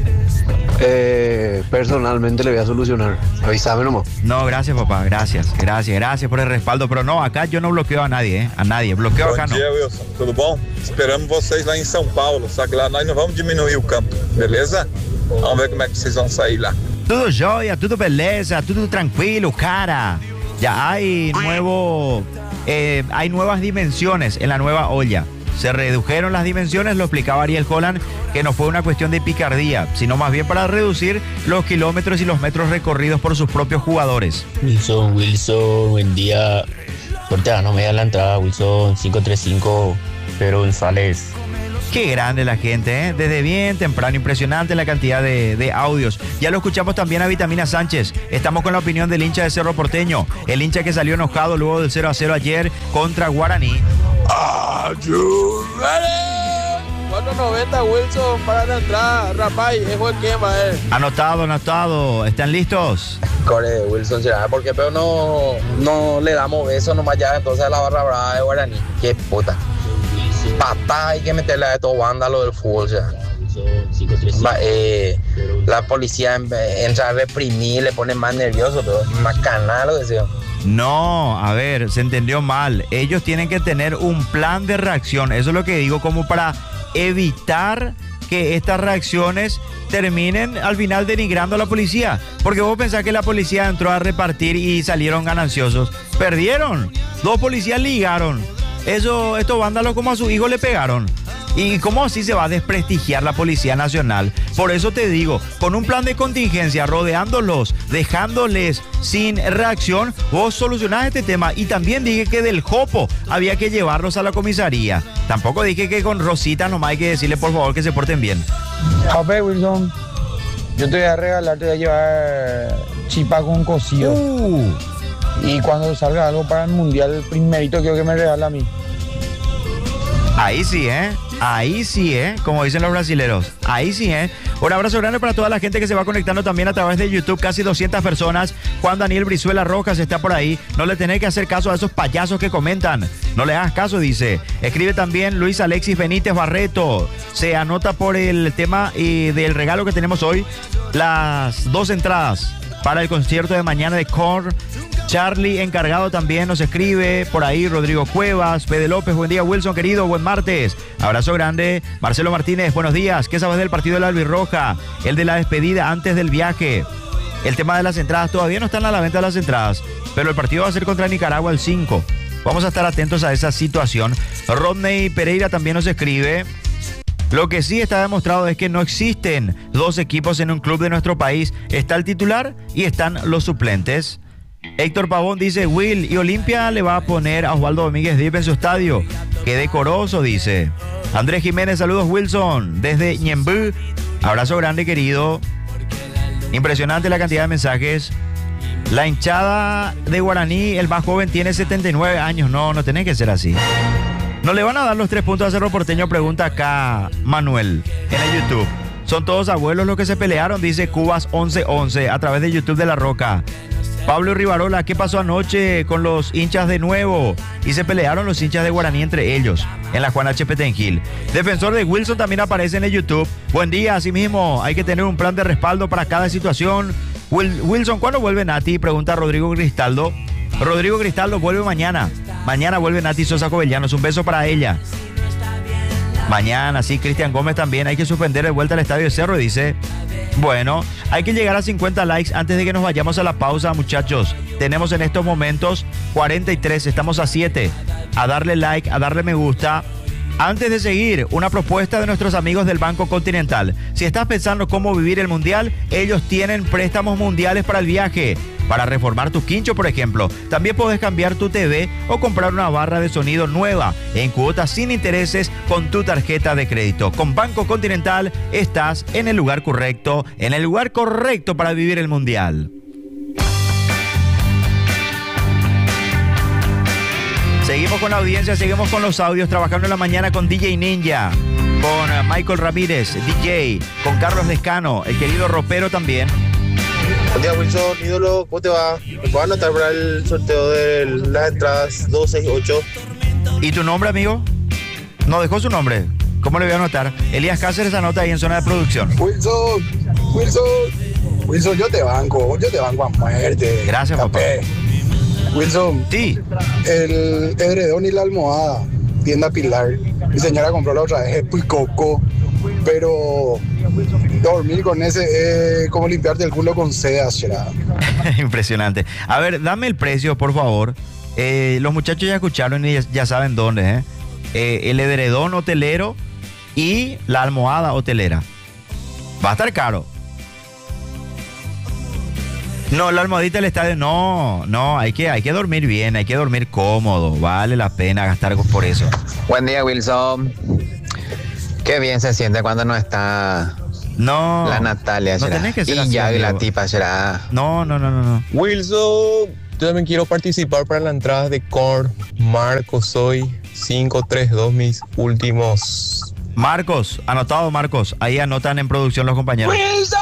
eh, personalmente le voy a solucionar. Avísame nomás. No, gracias, papá, gracias, gracias, gracias por el respaldo, pero no, acá yo no bloqueo a nadie, ¿eh? A nadie, bloqueo acá no. Wilson. Tudo bom? Esperamos vocês lá em São Paulo, só que lá nós não vamos diminuir o campo, beleza? Vamos ver como é que vocês vão sair lá. Tudo jóia, tudo beleza, tudo tranquilo, cara. Ya hay nuevo, eh, hay nuevas dimensiones en la nueva olla. Se redujeron las dimensiones, lo explicaba Ariel Holland, que no fue una cuestión de picardía, sino más bien para reducir los kilómetros y los metros recorridos por sus propios jugadores. Wilson, Wilson, buen día. Suerte, no me da la entrada, Wilson, cinco tres cinco, Pedro González. Qué grande la gente, ¿eh? Desde bien temprano, impresionante la cantidad de, de audios. Ya lo escuchamos también a Vitamina Sánchez. Estamos con la opinión del hincha de Cerro Porteño, el hincha que salió enojado luego del cero a cero ayer contra Guaraní. cuatro noventa Wilson para la entrada, rapaz, es buen quema, eh. Anotado, anotado. ¿Están listos? Corre, Wilson, será porque pero no, no le damos besos nomás ya entonces a la barra brava de Guaraní. Qué puta. Papá, hay que meterle a estos vándalos del fútbol, o sea. Va, eh, la policía entra a reprimir, le pone más nervioso, pero más canal lo deseo. No, a ver, se entendió mal. Ellos tienen que tener un plan de reacción. Eso es lo que digo, como para evitar que estas reacciones terminen al final denigrando a la policía. Porque vos pensás que la policía entró a repartir y salieron gananciosos. Perdieron. Dos policías ligaron. Eso, estos vándalos como a su hijo le pegaron. ¿Y cómo así se va a desprestigiar la Policía Nacional? Por eso te digo, con un plan de contingencia, rodeándolos, dejándoles sin reacción, vos solucionás este tema. Y también dije que del Jopo había que llevarlos a la comisaría. Tampoco dije que con Rosita nomás hay que decirle por favor que se porten bien. Jope, Wilson, yo te voy a regalar, te voy a llevar chipa con cocido. Uh. Y cuando salga algo para el mundial, el primerito quiero que me regala a mí. Ahí sí, ¿eh? Ahí sí, ¿eh? Como dicen los brasileros. Ahí sí, ¿eh? Un abrazo grande para toda la gente que se va conectando también a través de YouTube. Casi doscientas personas. Juan Daniel Brizuela Rojas está por ahí. No le tenés que hacer caso a esos payasos que comentan. No le hagas caso, dice. Escribe también Luis Alexis Benítez Barreto. Se anota por el tema y del regalo que tenemos hoy. Las dos entradas para el concierto de mañana de Korn. Charlie Encargado también nos escribe por ahí. Rodrigo Cuevas, Fede López, buen día Wilson querido, buen martes, abrazo grande. Marcelo Martínez, buenos días, ¿qué sabes del partido de la Albirroja? El de la despedida antes del viaje. El tema de las entradas, todavía no están a la venta las entradas, pero el partido va a ser contra Nicaragua el cinco. Vamos a estar atentos a esa situación. Rodney Pereira también nos escribe. Lo que sí está demostrado es que no existen dos equipos en un club de nuestro país. Está el titular y están los suplentes. Héctor Pavón dice, Will, y Olimpia le va a poner a Osvaldo Domínguez Dip en su estadio. Qué decoroso, dice. Andrés Jiménez, saludos Wilson, desde Ñembú. Abrazo grande, querido. Impresionante la cantidad de mensajes. La hinchada de Guaraní, el más joven, tiene setenta y nueve años. No, no tenés que ser así. ¿No le van a dar los tres puntos a Cerro Porteño? Pregunta acá Manuel en el YouTube. Son todos abuelos los que se pelearon, dice Cubas once once a través de YouTube de La Roca. Pablo Rivarola, ¿qué pasó anoche con los hinchas de Nuevo? Y se pelearon los hinchas de Guaraní entre ellos en la Juan H. Petengil. Defensor de Wilson también aparece en el YouTube. Buen día, así mismo hay que tener un plan de respaldo para cada situación. Will, Wilson, ¿cuándo vuelve Nati? Pregunta Rodrigo Cristaldo. Rodrigo Cristaldo vuelve mañana. Mañana vuelve Nati Sosa Covellanos. Un beso para ella. Mañana, sí, Cristian Gómez también. Hay que suspender de vuelta al Estadio de Cerro, dice. Bueno, hay que llegar a cincuenta likes antes de que nos vayamos a la pausa, muchachos. Tenemos en estos momentos cuarenta y tres, estamos a siete. A darle like, a darle me gusta. Antes de seguir, una propuesta de nuestros amigos del Banco Continental. Si estás pensando cómo vivir el Mundial, ellos tienen préstamos mundiales para el viaje. Para reformar tu quincho, por ejemplo. También puedes cambiar tu T V o comprar una barra de sonido nueva en cuotas sin intereses con tu tarjeta de crédito. Con Banco Continental estás en el lugar correcto, en el lugar correcto para vivir el Mundial. Seguimos con la audiencia, seguimos con los audios, trabajando en la mañana con D J Ninja, con Michael Ramírez, D J, con Carlos Lescano, el querido ropero también. Buen día Wilson, ídolo, ¿cómo te va? ¿Me puedes anotar para el sorteo de las entradas dos seis ocho? ¿Y tu nombre, amigo? No dejó su nombre. ¿Cómo le voy a anotar? Elías Cáceres anota ahí en zona de producción. Wilson, Wilson, Wilson, yo te banco, yo te banco a muerte. Gracias, Capé. papá. Wilson, sí. El edredón y la almohada, tienda Pilar. Mi señora compró la otra vez, es muy coco, pero dormir con ese es eh, como limpiarte el culo con seda, será. Impresionante. A ver, dame el precio, por favor. Eh, los muchachos ya escucharon y ya, ya saben dónde, ¿eh? eh, el edredón hotelero y la almohada hotelera. Va a estar caro. No, la almohadita del estadio, no, no, hay que, hay que dormir bien, hay que dormir cómodo, vale la pena gastar por eso. Buen día, Wilson. Qué bien se siente cuando no está no, la Natalia. No tenés que ser y así, ya amigo. la tipa será. No, no, no, no, no. Wilson, yo también quiero participar para la entrada de Korn. Marcos, soy cinco tres dos mis últimos. Marcos, anotado Marcos, ahí anotan en producción los compañeros. ¡Wilson!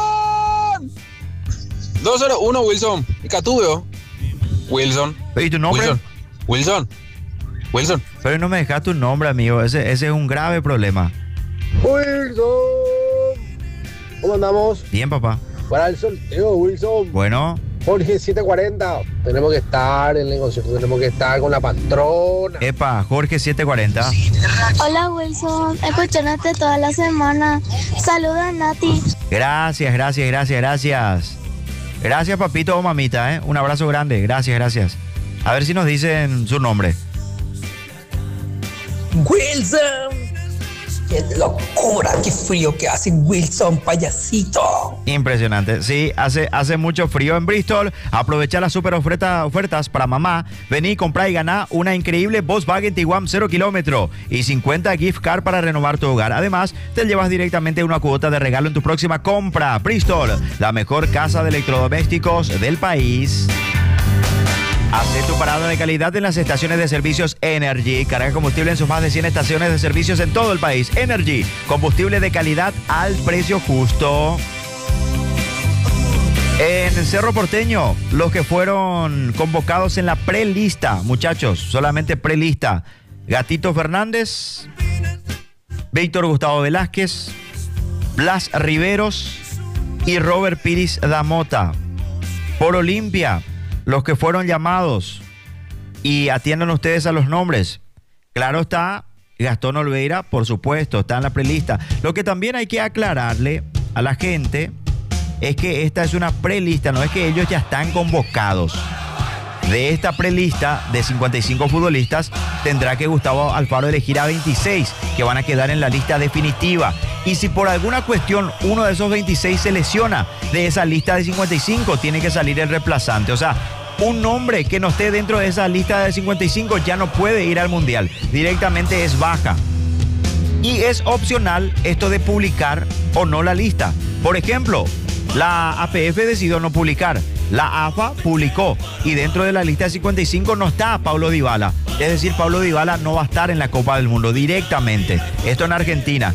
dos cero uno, Wilson. Y Catubio. Wilson. ¿Y tu nombre? Wilson. Wilson. Wilson. Pero no me dejas tu nombre, amigo. Ese, ese es un grave problema. Wilson. ¿Cómo andamos? Bien, papá. Para el sorteo, Wilson. Bueno. Jorge siete cuarenta. Tenemos que estar en el concierto. Tenemos que estar con la patrona. Epa, Jorge siete cuarenta. Hola, Wilson. Escuchándote toda la semana. Saluda, Nati. Gracias, gracias, gracias, gracias. Gracias, papito o mamita, ¿eh? Un abrazo grande. Gracias, gracias. A ver si nos dicen su nombre. Wilson. ¡Qué locura! ¡Qué frío que hace Wilson, payasito! Impresionante. Sí, hace, hace mucho frío en Bristol. Aprovecha las super oferta, ofertas para mamá. Vení, comprá y ganá una increíble Volkswagen Tiguan cero kilómetro y cincuenta gift card para renovar tu hogar. Además, te llevas directamente una cuota de regalo en tu próxima compra. Bristol, la mejor casa de electrodomésticos del país. Hace tu parada de calidad en las estaciones de servicios Energy. Carga combustible en sus más de cien estaciones de servicios en todo el país. Energy, combustible de calidad al precio justo. En Cerro Porteño, los que fueron convocados en la prelista, muchachos, solamente prelista. Gatito Fernández, Víctor Gustavo Velázquez, Blas Riveros y Robert Piris Damota. Por Olimpia, los que fueron llamados, y atiendan ustedes a los nombres. Claro está, Gastón Olveira, por supuesto, está en la prelista. Lo que también hay que aclararle a la gente es que esta es una prelista, no es que ellos ya están convocados. De esta prelista de cincuenta y cinco futbolistas, tendrá que Gustavo Alfaro elegir a veintiséis que van a quedar en la lista definitiva. Y si por alguna cuestión uno de esos veintiséis se lesiona de esa lista de cincuenta y cinco, tiene que salir el reemplazante. O sea, un nombre que no esté dentro de esa lista de cincuenta y cinco ya no puede ir al Mundial. Directamente es baja. Y es opcional esto de publicar o no la lista. Por ejemplo, la A P F decidió no publicar. La A F A publicó y dentro de la lista de cincuenta y cinco no está Paulo Dybala. Es decir, Paulo Dybala no va a estar en la Copa del Mundo directamente. Esto en Argentina.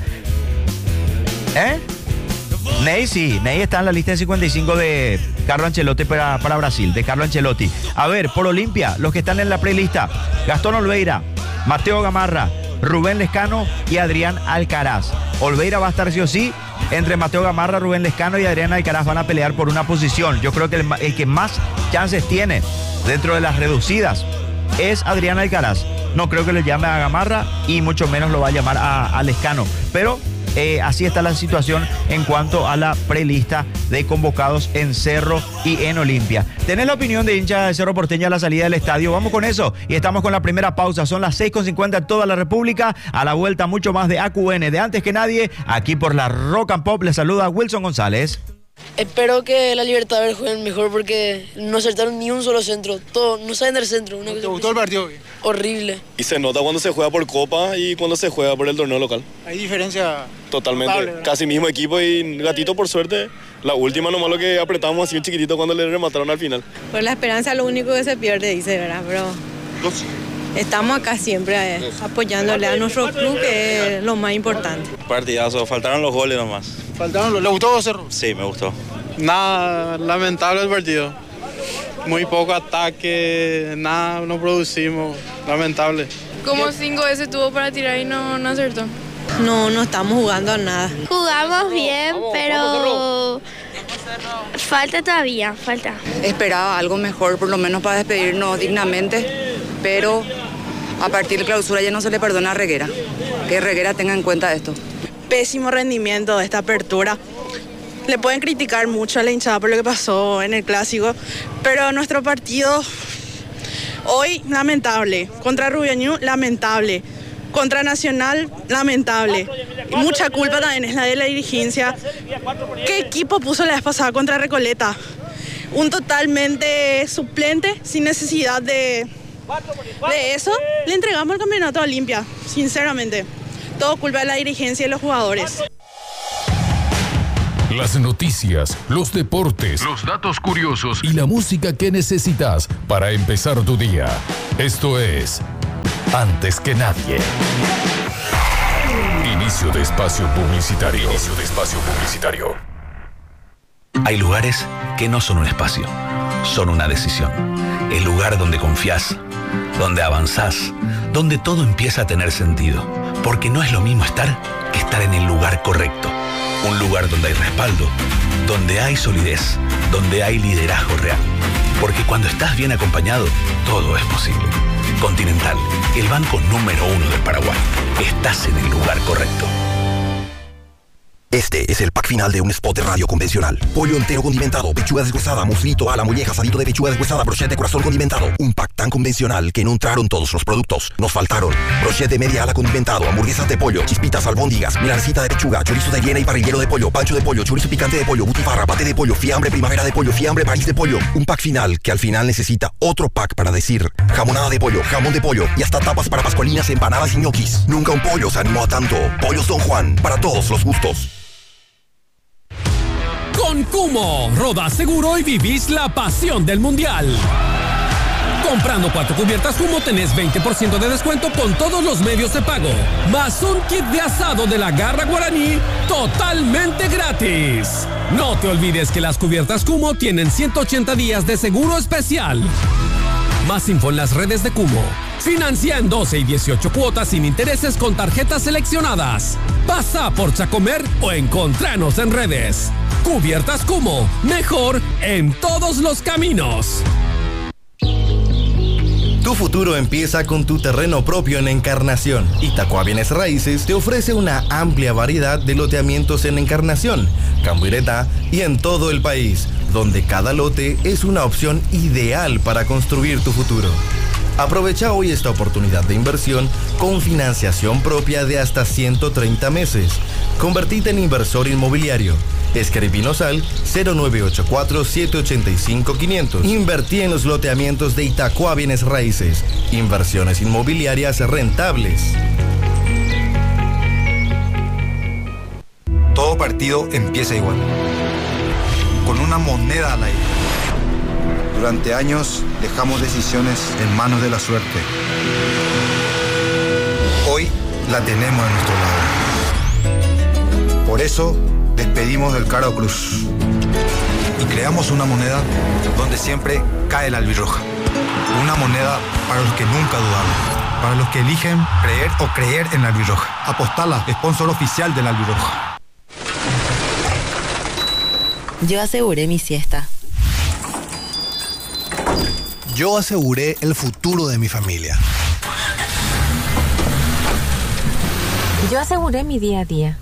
¿Eh? Ney sí, Ney está en la lista de cincuenta y cinco de Carlo Ancelotti para, para Brasil, de Carlo Ancelotti. A ver, por Olimpia, los que están en la prelista: Gastón Olveira, Mateo Gamarra, Rubén Lescano y Adrián Alcaraz. Olveira va a estar sí o sí. Entre Mateo Gamarra, Rubén Lescano y Adrián Alcaraz van a pelear por una posición. Yo creo que el, el que más chances tiene dentro de las reducidas es Adrián Alcaraz. No creo que le llame a Gamarra y mucho menos lo va a llamar a, a Lescano. Pero eh, así está la situación en cuanto a la prelista de convocados en Cerro y en Olimpia. ¿Tenés la opinión de hincha de Cerro Porteño a la salida del estadio? Vamos con eso y estamos con la primera pausa. Son las seis con cincuenta en toda la República. A la vuelta mucho más de A Q N. De antes que nadie, aquí por la Rock and Pop les saluda Wilson González. Espero que la Libertadores jueguen mejor porque no acertaron ni un solo centro. Todo, no saben del centro. Una ¿Te gustó el partido? Horrible. Y se nota cuando se juega por Copa y cuando se juega por el torneo local. Hay diferencia. Totalmente. Notable, casi mismo equipo y Gatito, por suerte, la última nomás lo que apretamos así un chiquitito cuando le remataron al final. Por la esperanza lo único que se pierde, dice, ¿verdad? Pero estamos acá siempre eh, apoyándole a nuestro club, que es lo más importante. Partidazo, faltaron los goles nomás. ¿Faltaron los? ¿Le gustó Cerro? Sí, me gustó. Nada, lamentable el partido. Muy poco ataque, nada, no producimos. Lamentable. Como cinco veces tuvo para tirar y no, no acertó. No, no estamos jugando a nada. Jugamos bien, vamos, pero vamos, falta todavía, falta. Esperaba algo mejor, por lo menos para despedirnos dignamente, pero a partir de clausura ya no se le perdona a Reguera. Que Reguera tenga en cuenta esto. Pésimo rendimiento de esta apertura. Le pueden criticar mucho a la hinchada por lo que pasó en el clásico, pero nuestro partido hoy lamentable. Contra Rubiañú, lamentable. Contra Nacional, lamentable. Y mucha culpa también es la de la dirigencia. ¿Qué equipo puso la vez pasada contra Recoleta? Un totalmente suplente, sin necesidad de, de eso. Le entregamos el campeonato a Olimpia, sinceramente. Todo culpa de la dirigencia y los jugadores. Las noticias, los deportes, los datos curiosos y la música que necesitas para empezar tu día. Esto es Antes que Nadie. Inicio de espacio publicitario. Inicio de espacio publicitario. Hay lugares que no son un espacio, son una decisión. El lugar donde confías, donde avanzás, donde todo empieza a tener sentido. Porque no es lo mismo estar que estar en el lugar correcto. Un lugar donde hay respaldo, donde hay solidez, donde hay liderazgo real. Porque cuando estás bien acompañado, todo es posible. Continental, el banco número uno del Paraguay. Estás en el lugar correcto. Este es el pack final de un spot de radio convencional. Pollo entero condimentado, pechuga deshuesada, muslito a la molleja, asadito de pechuga deshuesada, brochette de corazón condimentado. Un pack tan convencional que no entraron todos los productos. Nos faltaron brochette de media ala condimentado, hamburguesas de pollo, chispitas, albóndigas, milanesita de pechuga, chorizo de hiena y parrillero de pollo, pancho de pollo, chorizo picante de pollo, butifarra, pate de pollo, fiambre primavera de pollo, fiambre país de pollo. Un pack final que al final necesita otro pack para decir jamonada de pollo, jamón de pollo y hasta tapas para pascualinas, empanadas y ñoquis. Nunca un pollo se animó a tanto. Pollos Don Juan, para todos los gustos. Con Kummo, rodá seguro y vivís la pasión del Mundial. Comprando cuatro cubiertas Kummo tenés veinte por ciento de descuento con todos los medios de pago. Más un kit de asado de la Garra Guaraní totalmente gratis. No te olvides que las cubiertas Kummo tienen ciento ochenta días de seguro especial. Más info en las redes de Kummo. Financia en doce y dieciocho cuotas sin intereses con tarjetas seleccionadas. Pasa por Chacomer o encontranos en redes. Cubiertas Kummo, mejor en todos los caminos. Tu futuro empieza con tu terreno propio en Encarnación. Itacua Bienes Raíces te ofrece una amplia variedad de loteamientos en Encarnación, Cambuireta y en todo el país, donde cada lote es una opción ideal para construir tu futuro. Aprovecha hoy esta oportunidad de inversión con financiación propia de hasta ciento treinta meses. Convertite en inversor inmobiliario. Escribinos al cero nueve ocho cuatro, siete ocho cinco, quinientos. Invertí en los loteamientos de Itacua Bienes Raíces. Inversiones inmobiliarias rentables. Todo partido empieza igual, con una moneda al aire. Durante años dejamos decisiones en manos de la suerte. Hoy la tenemos a nuestro lado. Por eso despedimos del Caro Cruz y creamos una moneda donde siempre cae la albirroja. Una moneda para los que nunca dudaron, para los que eligen creer o creer en la albirroja. Apostala, sponsor oficial de la albirroja. Yo aseguré mi siesta. Yo aseguré el futuro de mi familia. Yo aseguré mi día a día.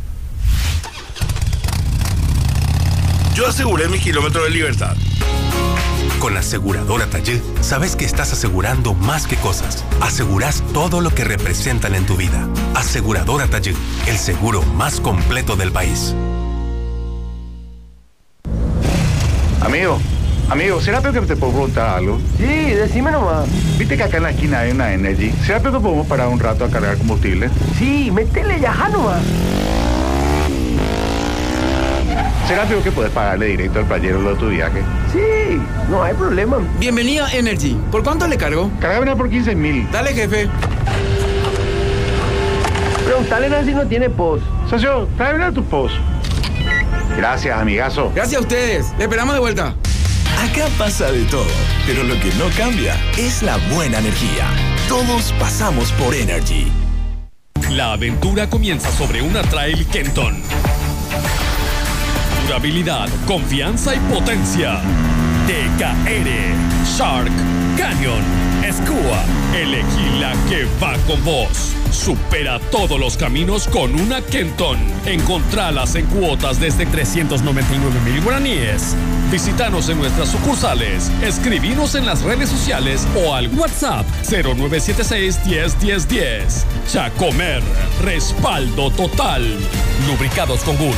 Yo aseguré mi kilómetro de libertad. Con la aseguradora Tallé, sabes que estás asegurando más que cosas. Asegurás todo lo que representan en tu vida. Aseguradora Tallé, el seguro más completo del país. Amigo, amigo, ¿será peor que te puedo preguntar algo? Sí, decime nomás. ¿Viste que acá en la esquina hay una Energy? ¿Será peor que podemos parar un rato a cargar combustible? Sí, metele ya nomás. ¿Será peor que puedes pagarle directo al playero lo de tu viaje? Sí, no hay problema. Bienvenida a Energy. ¿Por cuánto le cargo? Cargámela por quince mil. Dale, jefe. Preguntale a si no tiene post. Socio, tráeme tu post. Gracias, amigazo. Gracias a ustedes. Le esperamos de vuelta. Acá pasa de todo, pero lo que no cambia es la buena energía. Todos pasamos por Energy. La aventura comienza sobre una Trail Kenton. Durabilidad, confianza y potencia. T K R, Shark, Canyon, Skua. Elegí la que va con vos. Supera todos los caminos con una Kenton. Encontralas en cuotas desde trescientos noventa y nueve mil guaraníes. Visítanos en nuestras sucursales, escribinos en las redes sociales o al WhatsApp cero nueve siete seis, diez, diez, diez. Chacomer, respaldo total. Lubricados con Gulf.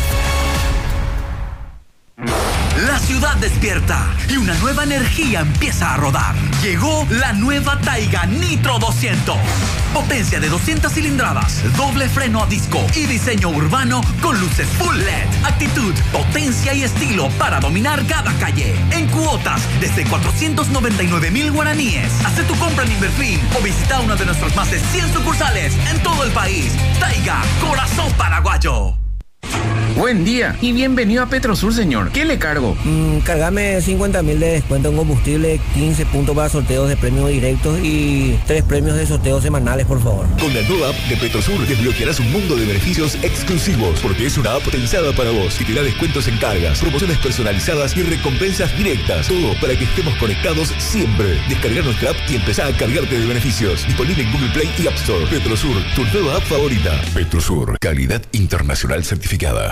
La ciudad despierta y una nueva energía empieza a rodar. Llegó la nueva Taiga Nitro doscientos. Potencia de doscientas cilindradas, doble freno a disco y diseño urbano con luces full L E D. Actitud, potencia y estilo para dominar cada calle. En cuotas desde cuatrocientos noventa y nueve mil guaraníes. Haz tu compra en Inverfin o visita una de nuestras más de cien sucursales en todo el país. Taiga, corazón paraguayo. Buen día y bienvenido a Petrosur, señor. ¿Qué le cargo? Mm, cargame cincuenta mil de descuento en combustible, quince puntos para sorteos de premios directos y tres premios de sorteos semanales, por favor. Con la nueva app de Petrosur desbloquearás un mundo de beneficios exclusivos, porque es una app pensada para vos que te da descuentos en cargas, promociones personalizadas y recompensas directas. Todo para que estemos conectados siempre. Descargar nuestra app y empezar a cargarte de beneficios. Disponible en Google Play y App Store. Petrosur, tu nueva app favorita. Petrosur, calidad internacional certificada.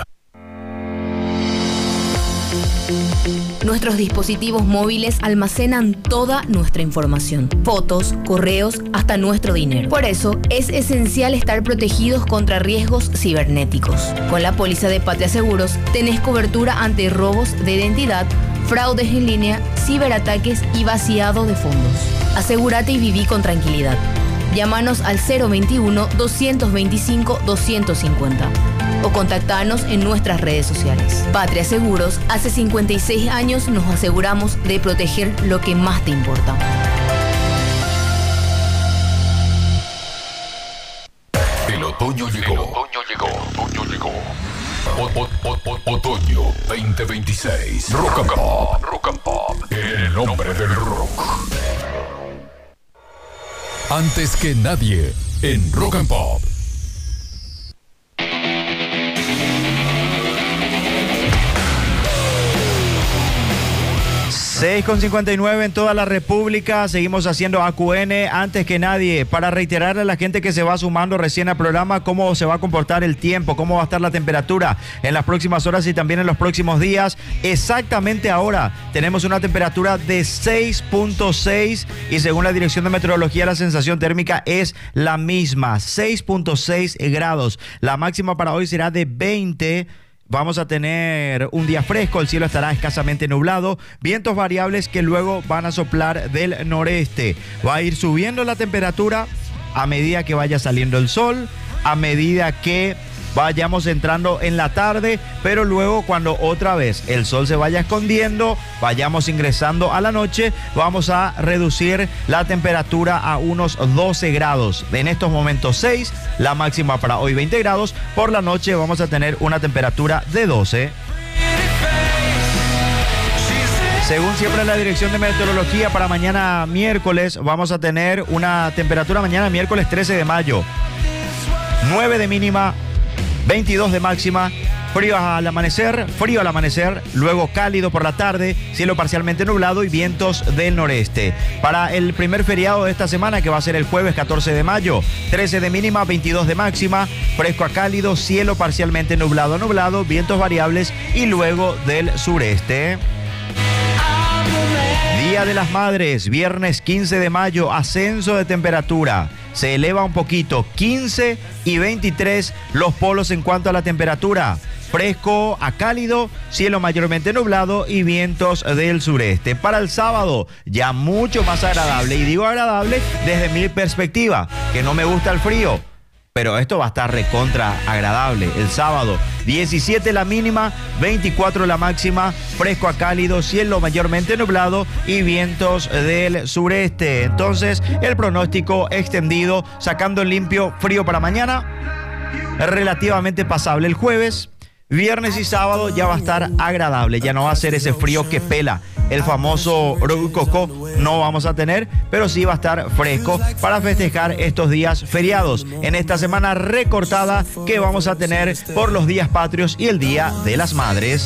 Nuestros dispositivos móviles almacenan toda nuestra información, fotos, correos, hasta nuestro dinero. Por eso, es esencial estar protegidos contra riesgos cibernéticos. Con la póliza de Patria Seguros, tenés cobertura ante robos de identidad, fraudes en línea, ciberataques y vaciado de fondos. Asegúrate y viví con tranquilidad. Llámanos al cero veintiuno, doscientos veinticinco, doscientos cincuenta o contactanos en nuestras redes sociales. Patria Seguros, hace cincuenta y seis años nos aseguramos de proteger lo que más te importa. El otoño llegó. El otoño llegó. Otoño llegó. O- o- o- o- otoño veinte veintiséis. Rock and Pop. Rock and Pop. En el nombre del rock. Antes que nadie, en Rock and Pop. seis con cincuenta y nueve en toda la República. Seguimos haciendo A Q N antes que nadie para reiterarle a la gente que se va sumando recién al programa cómo se va a comportar el tiempo, cómo va a estar la temperatura en las próximas horas y también en los próximos días. Exactamente ahora tenemos una temperatura de seis punto seis y según la Dirección de Meteorología la sensación térmica es la misma, seis punto seis grados. La máxima para hoy será de veinte. Vamos a tener un día fresco, el cielo estará escasamente nublado, vientos variables que luego van a soplar del noreste. Va a ir subiendo la temperatura a medida que vaya saliendo el sol, a medida que vayamos entrando en la tarde, pero luego cuando otra vez el sol se vaya escondiendo, vayamos ingresando a la noche, vamos a reducir la temperatura a unos doce grados. En estos momentos seis, la máxima para hoy veinte grados. Por la noche vamos a tener una temperatura de doce. Según siempre la Dirección de Meteorología, para mañana miércoles vamos a tener una temperatura mañana miércoles trece de mayo. nueve de mínima, veintidós de máxima, frío al amanecer, frío al amanecer, luego cálido por la tarde, cielo parcialmente nublado y vientos del noreste. Para el primer feriado de esta semana, que va a ser el jueves catorce de mayo, trece de mínima, veintidós de máxima, fresco a cálido, cielo parcialmente nublado a nublado, vientos variables y luego del sureste. Día de las Madres, viernes quince de mayo, ascenso de temperatura. Se eleva un poquito, quince y veintitrés los polos en cuanto a la temperatura. Fresco a cálido, cielo mayormente nublado y vientos del sureste. Para el sábado, ya mucho más agradable. Y digo agradable desde mi perspectiva, que no me gusta el frío. Pero esto va a estar recontra agradable. El sábado, diecisiete la mínima, veinticuatro la máxima, fresco a cálido, cielo mayormente nublado y vientos del sureste. Entonces, el pronóstico extendido, sacando en limpio, frío para mañana, relativamente pasable el jueves. Viernes y sábado ya va a estar agradable, ya no va a ser ese frío que pela. El famoso Rococo no vamos a tener, pero sí va a estar fresco para festejar estos días feriados en esta semana recortada que vamos a tener por los días patrios y el Día de las Madres.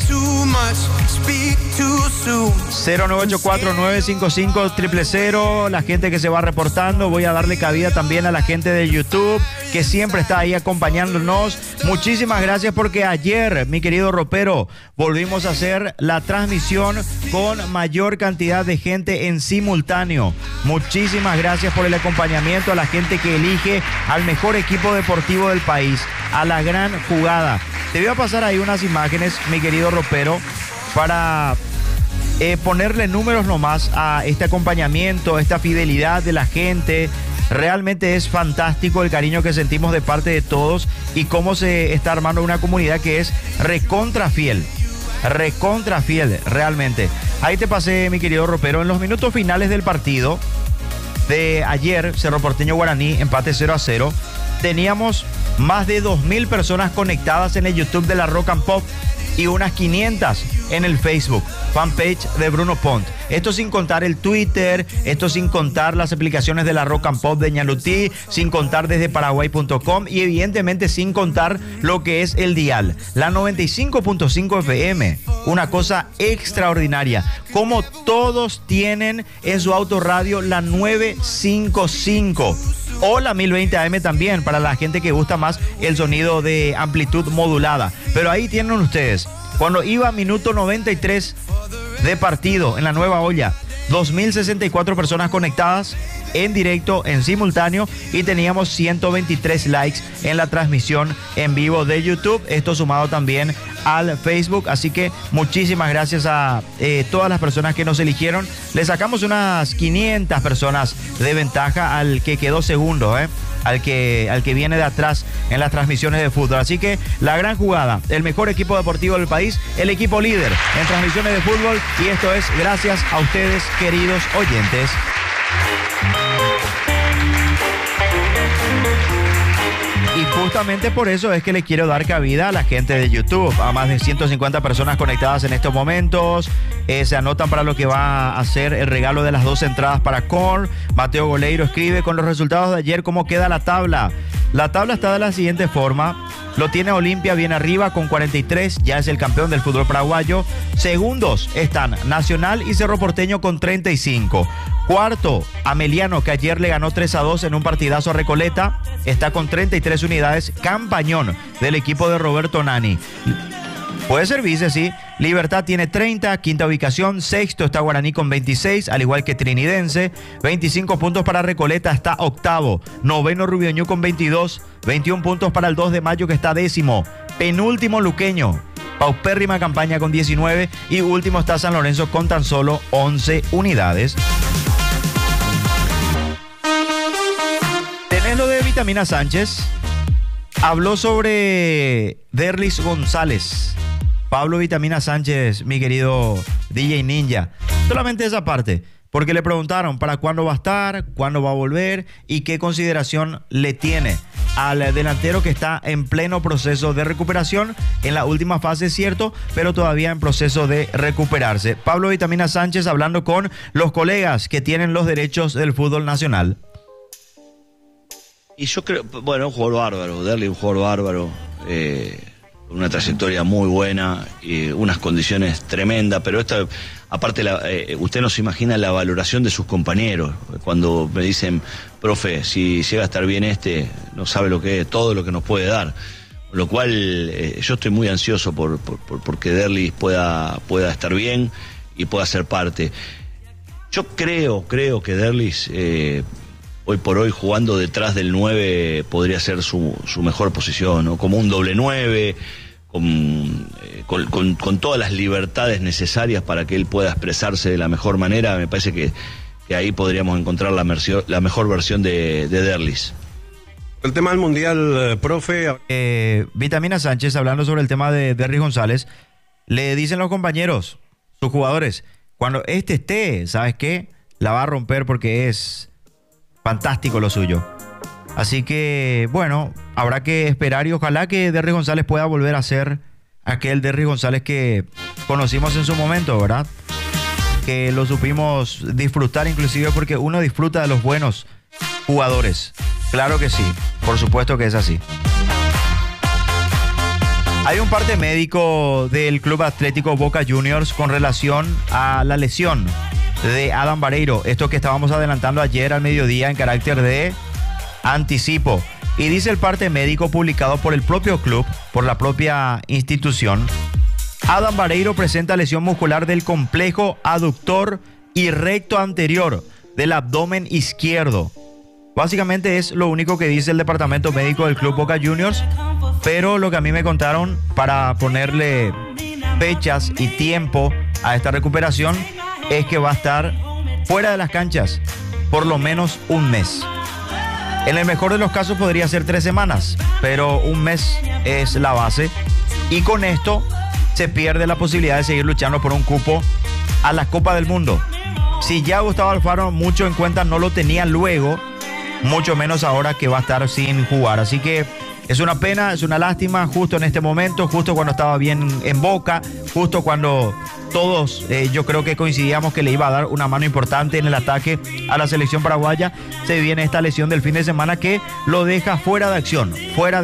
cero nueve ocho cuatro nueve cinco cinco cero cero cero, la gente que se va reportando. Voy a darle cabida también a la gente de YouTube que siempre está ahí acompañándonos. Muchísimas gracias porque ayer, mi querido ropero, volvimos a hacer la transmisión con mayor cantidad de gente en simultáneo. Muchísimas gracias por el acompañamiento a la gente que elige al mejor equipo deportivo del país, a la gran jugada. Te voy a pasar ahí unas imágenes, mi querido ropero, para eh, ponerle números nomás a este acompañamiento, esta fidelidad de la gente. Realmente es fantástico el cariño que sentimos de parte de todos y cómo se está armando una comunidad que es recontra fiel. Recontra fiel, realmente. Ahí te pasé, mi querido ropero, en los minutos finales del partido de ayer, Cerro Porteño Guaraní, empate cero a cero. Teníamos más de dos mil personas conectadas en el YouTube de la Rock and Pop y unas quinientas en el Facebook, fanpage de Bruno Pont. Esto sin contar el Twitter, esto sin contar las aplicaciones de la Rock and Pop de Ñalutí, sin contar desde paraguay punto com y evidentemente sin contar lo que es el dial, la noventa y cinco punto cinco F M. Una cosa extraordinaria, como todos tienen en su autorradio la novecientos cincuenta y cinco. O la mil veinte A M también, para la gente que gusta más el sonido de amplitud modulada. Pero ahí tienen ustedes, cuando iba minuto noventa y tres de partido en la Nueva Olla, dos mil sesenta y cuatro personas conectadas en directo, en simultáneo, y teníamos ciento veintitrés likes en la transmisión en vivo de YouTube, esto sumado también al Facebook. Así que muchísimas gracias a eh, todas las personas que nos eligieron. Le sacamos unas quinientas personas de ventaja al que quedó segundo, ¿eh? Al que, al que viene de atrás en las transmisiones de fútbol. Así que la gran jugada, el mejor equipo deportivo del país, el equipo líder en transmisiones de fútbol, y esto es gracias a ustedes, queridos oyentes. Y justamente por eso es que le quiero dar cabida a la gente de YouTube, a más de ciento cincuenta personas conectadas en estos momentos. Eh, se anotan para lo que va a ser el regalo de las dos entradas para Korn. Mateo Goleiro escribe: con los resultados de ayer, ¿cómo queda la tabla? La tabla está de la siguiente forma. Lo tiene Olimpia bien arriba con cuarenta y tres, ya es el campeón del fútbol paraguayo. Segundos están Nacional y Cerro Porteño con treinta y cinco. Cuarto, Ameliano, que ayer le ganó tres a dos en un partidazo a Recoleta, está con treinta y tres unidades. Campañón del equipo de Roberto Nani. Puede ser vice, sí. Libertad tiene treinta, quinta ubicación. Sexto está Guaraní con veintiséis, al igual que Trinidense. veinticinco puntos para Recoleta, está octavo. Noveno Rubioñú con veintidós. veintiún puntos para el dos de mayo, que está décimo. Penúltimo Luqueño, paupérrima campaña con diecinueve. Y último está San Lorenzo con tan solo once unidades. Tenés lo de Vitamina Sánchez. Habló sobre Derlis González. Pablo Vitamina Sánchez, mi querido D J Ninja. Solamente esa parte, porque le preguntaron para cuándo va a estar, cuándo va a volver y qué consideración le tiene al delantero que está en pleno proceso de recuperación, en la última fase, es cierto, pero todavía en proceso de recuperarse. Pablo Vitamina Sánchez hablando con los colegas que tienen los derechos del fútbol nacional. Y yo creo, bueno, un jugador bárbaro, darle un jugador bárbaro, eh, con una trayectoria muy buena y unas condiciones tremendas, pero esta, aparte, la, eh, usted no se imagina la valoración de sus compañeros. Cuando me dicen, profe, si llega a estar bien este, no sabe lo que es, todo lo que nos puede dar. Con lo cual, eh, yo estoy muy ansioso por, por, por, por que Derlis pueda, pueda estar bien y pueda ser parte. Yo creo, creo que Derlis, eh, hoy por hoy, jugando detrás del nueve, podría ser su, su mejor posición, ¿no? Como un doble nueve, con, eh, con, con, con todas las libertades necesarias para que él pueda expresarse de la mejor manera. Me parece que, que ahí podríamos encontrar la, mercio, la mejor versión de, de Derlis. El tema del Mundial, profe. Eh, Vitamina Sánchez, hablando sobre el tema de Derlis González, le dicen los compañeros, sus jugadores, cuando este esté, ¿sabes qué? La va a romper porque es fantástico lo suyo. Así que, bueno, habrá que esperar y ojalá que Derlis González pueda volver a ser aquel Derry González que conocimos en su momento, ¿verdad? Que lo supimos disfrutar inclusive porque uno disfruta de los buenos jugadores. Claro que sí, por supuesto que es así. Hay un parte médico del Club Atlético Boca Juniors con relación a la lesión de Adam Vareiro. Esto que estábamos adelantando ayer al mediodía en carácter de anticipo. Y dice el parte médico publicado por el propio club, por la propia institución: Adam Vareiro presenta lesión muscular del complejo aductor y recto anterior del abdomen izquierdo. Básicamente es lo único que dice el departamento médico del Club Boca Juniors, pero lo que a mí me contaron para ponerle fechas y tiempo a esta recuperación es que va a estar fuera de las canchas por lo menos un mes. En el mejor de los casos podría ser tres semanas, pero un mes es la base y con esto se pierde la posibilidad de seguir luchando por un cupo a la Copa del Mundo. Si ya Gustavo Alfaro mucho en cuenta no lo tenía luego, mucho menos ahora que va a estar sin jugar. Así que es una pena, es una lástima, justo en este momento, justo cuando estaba bien en Boca, justo cuando todos eh, yo creo que coincidíamos que le iba a dar una mano importante en el ataque a la selección paraguaya, se viene esta lesión del fin de semana que lo deja fuera de acción, fuera de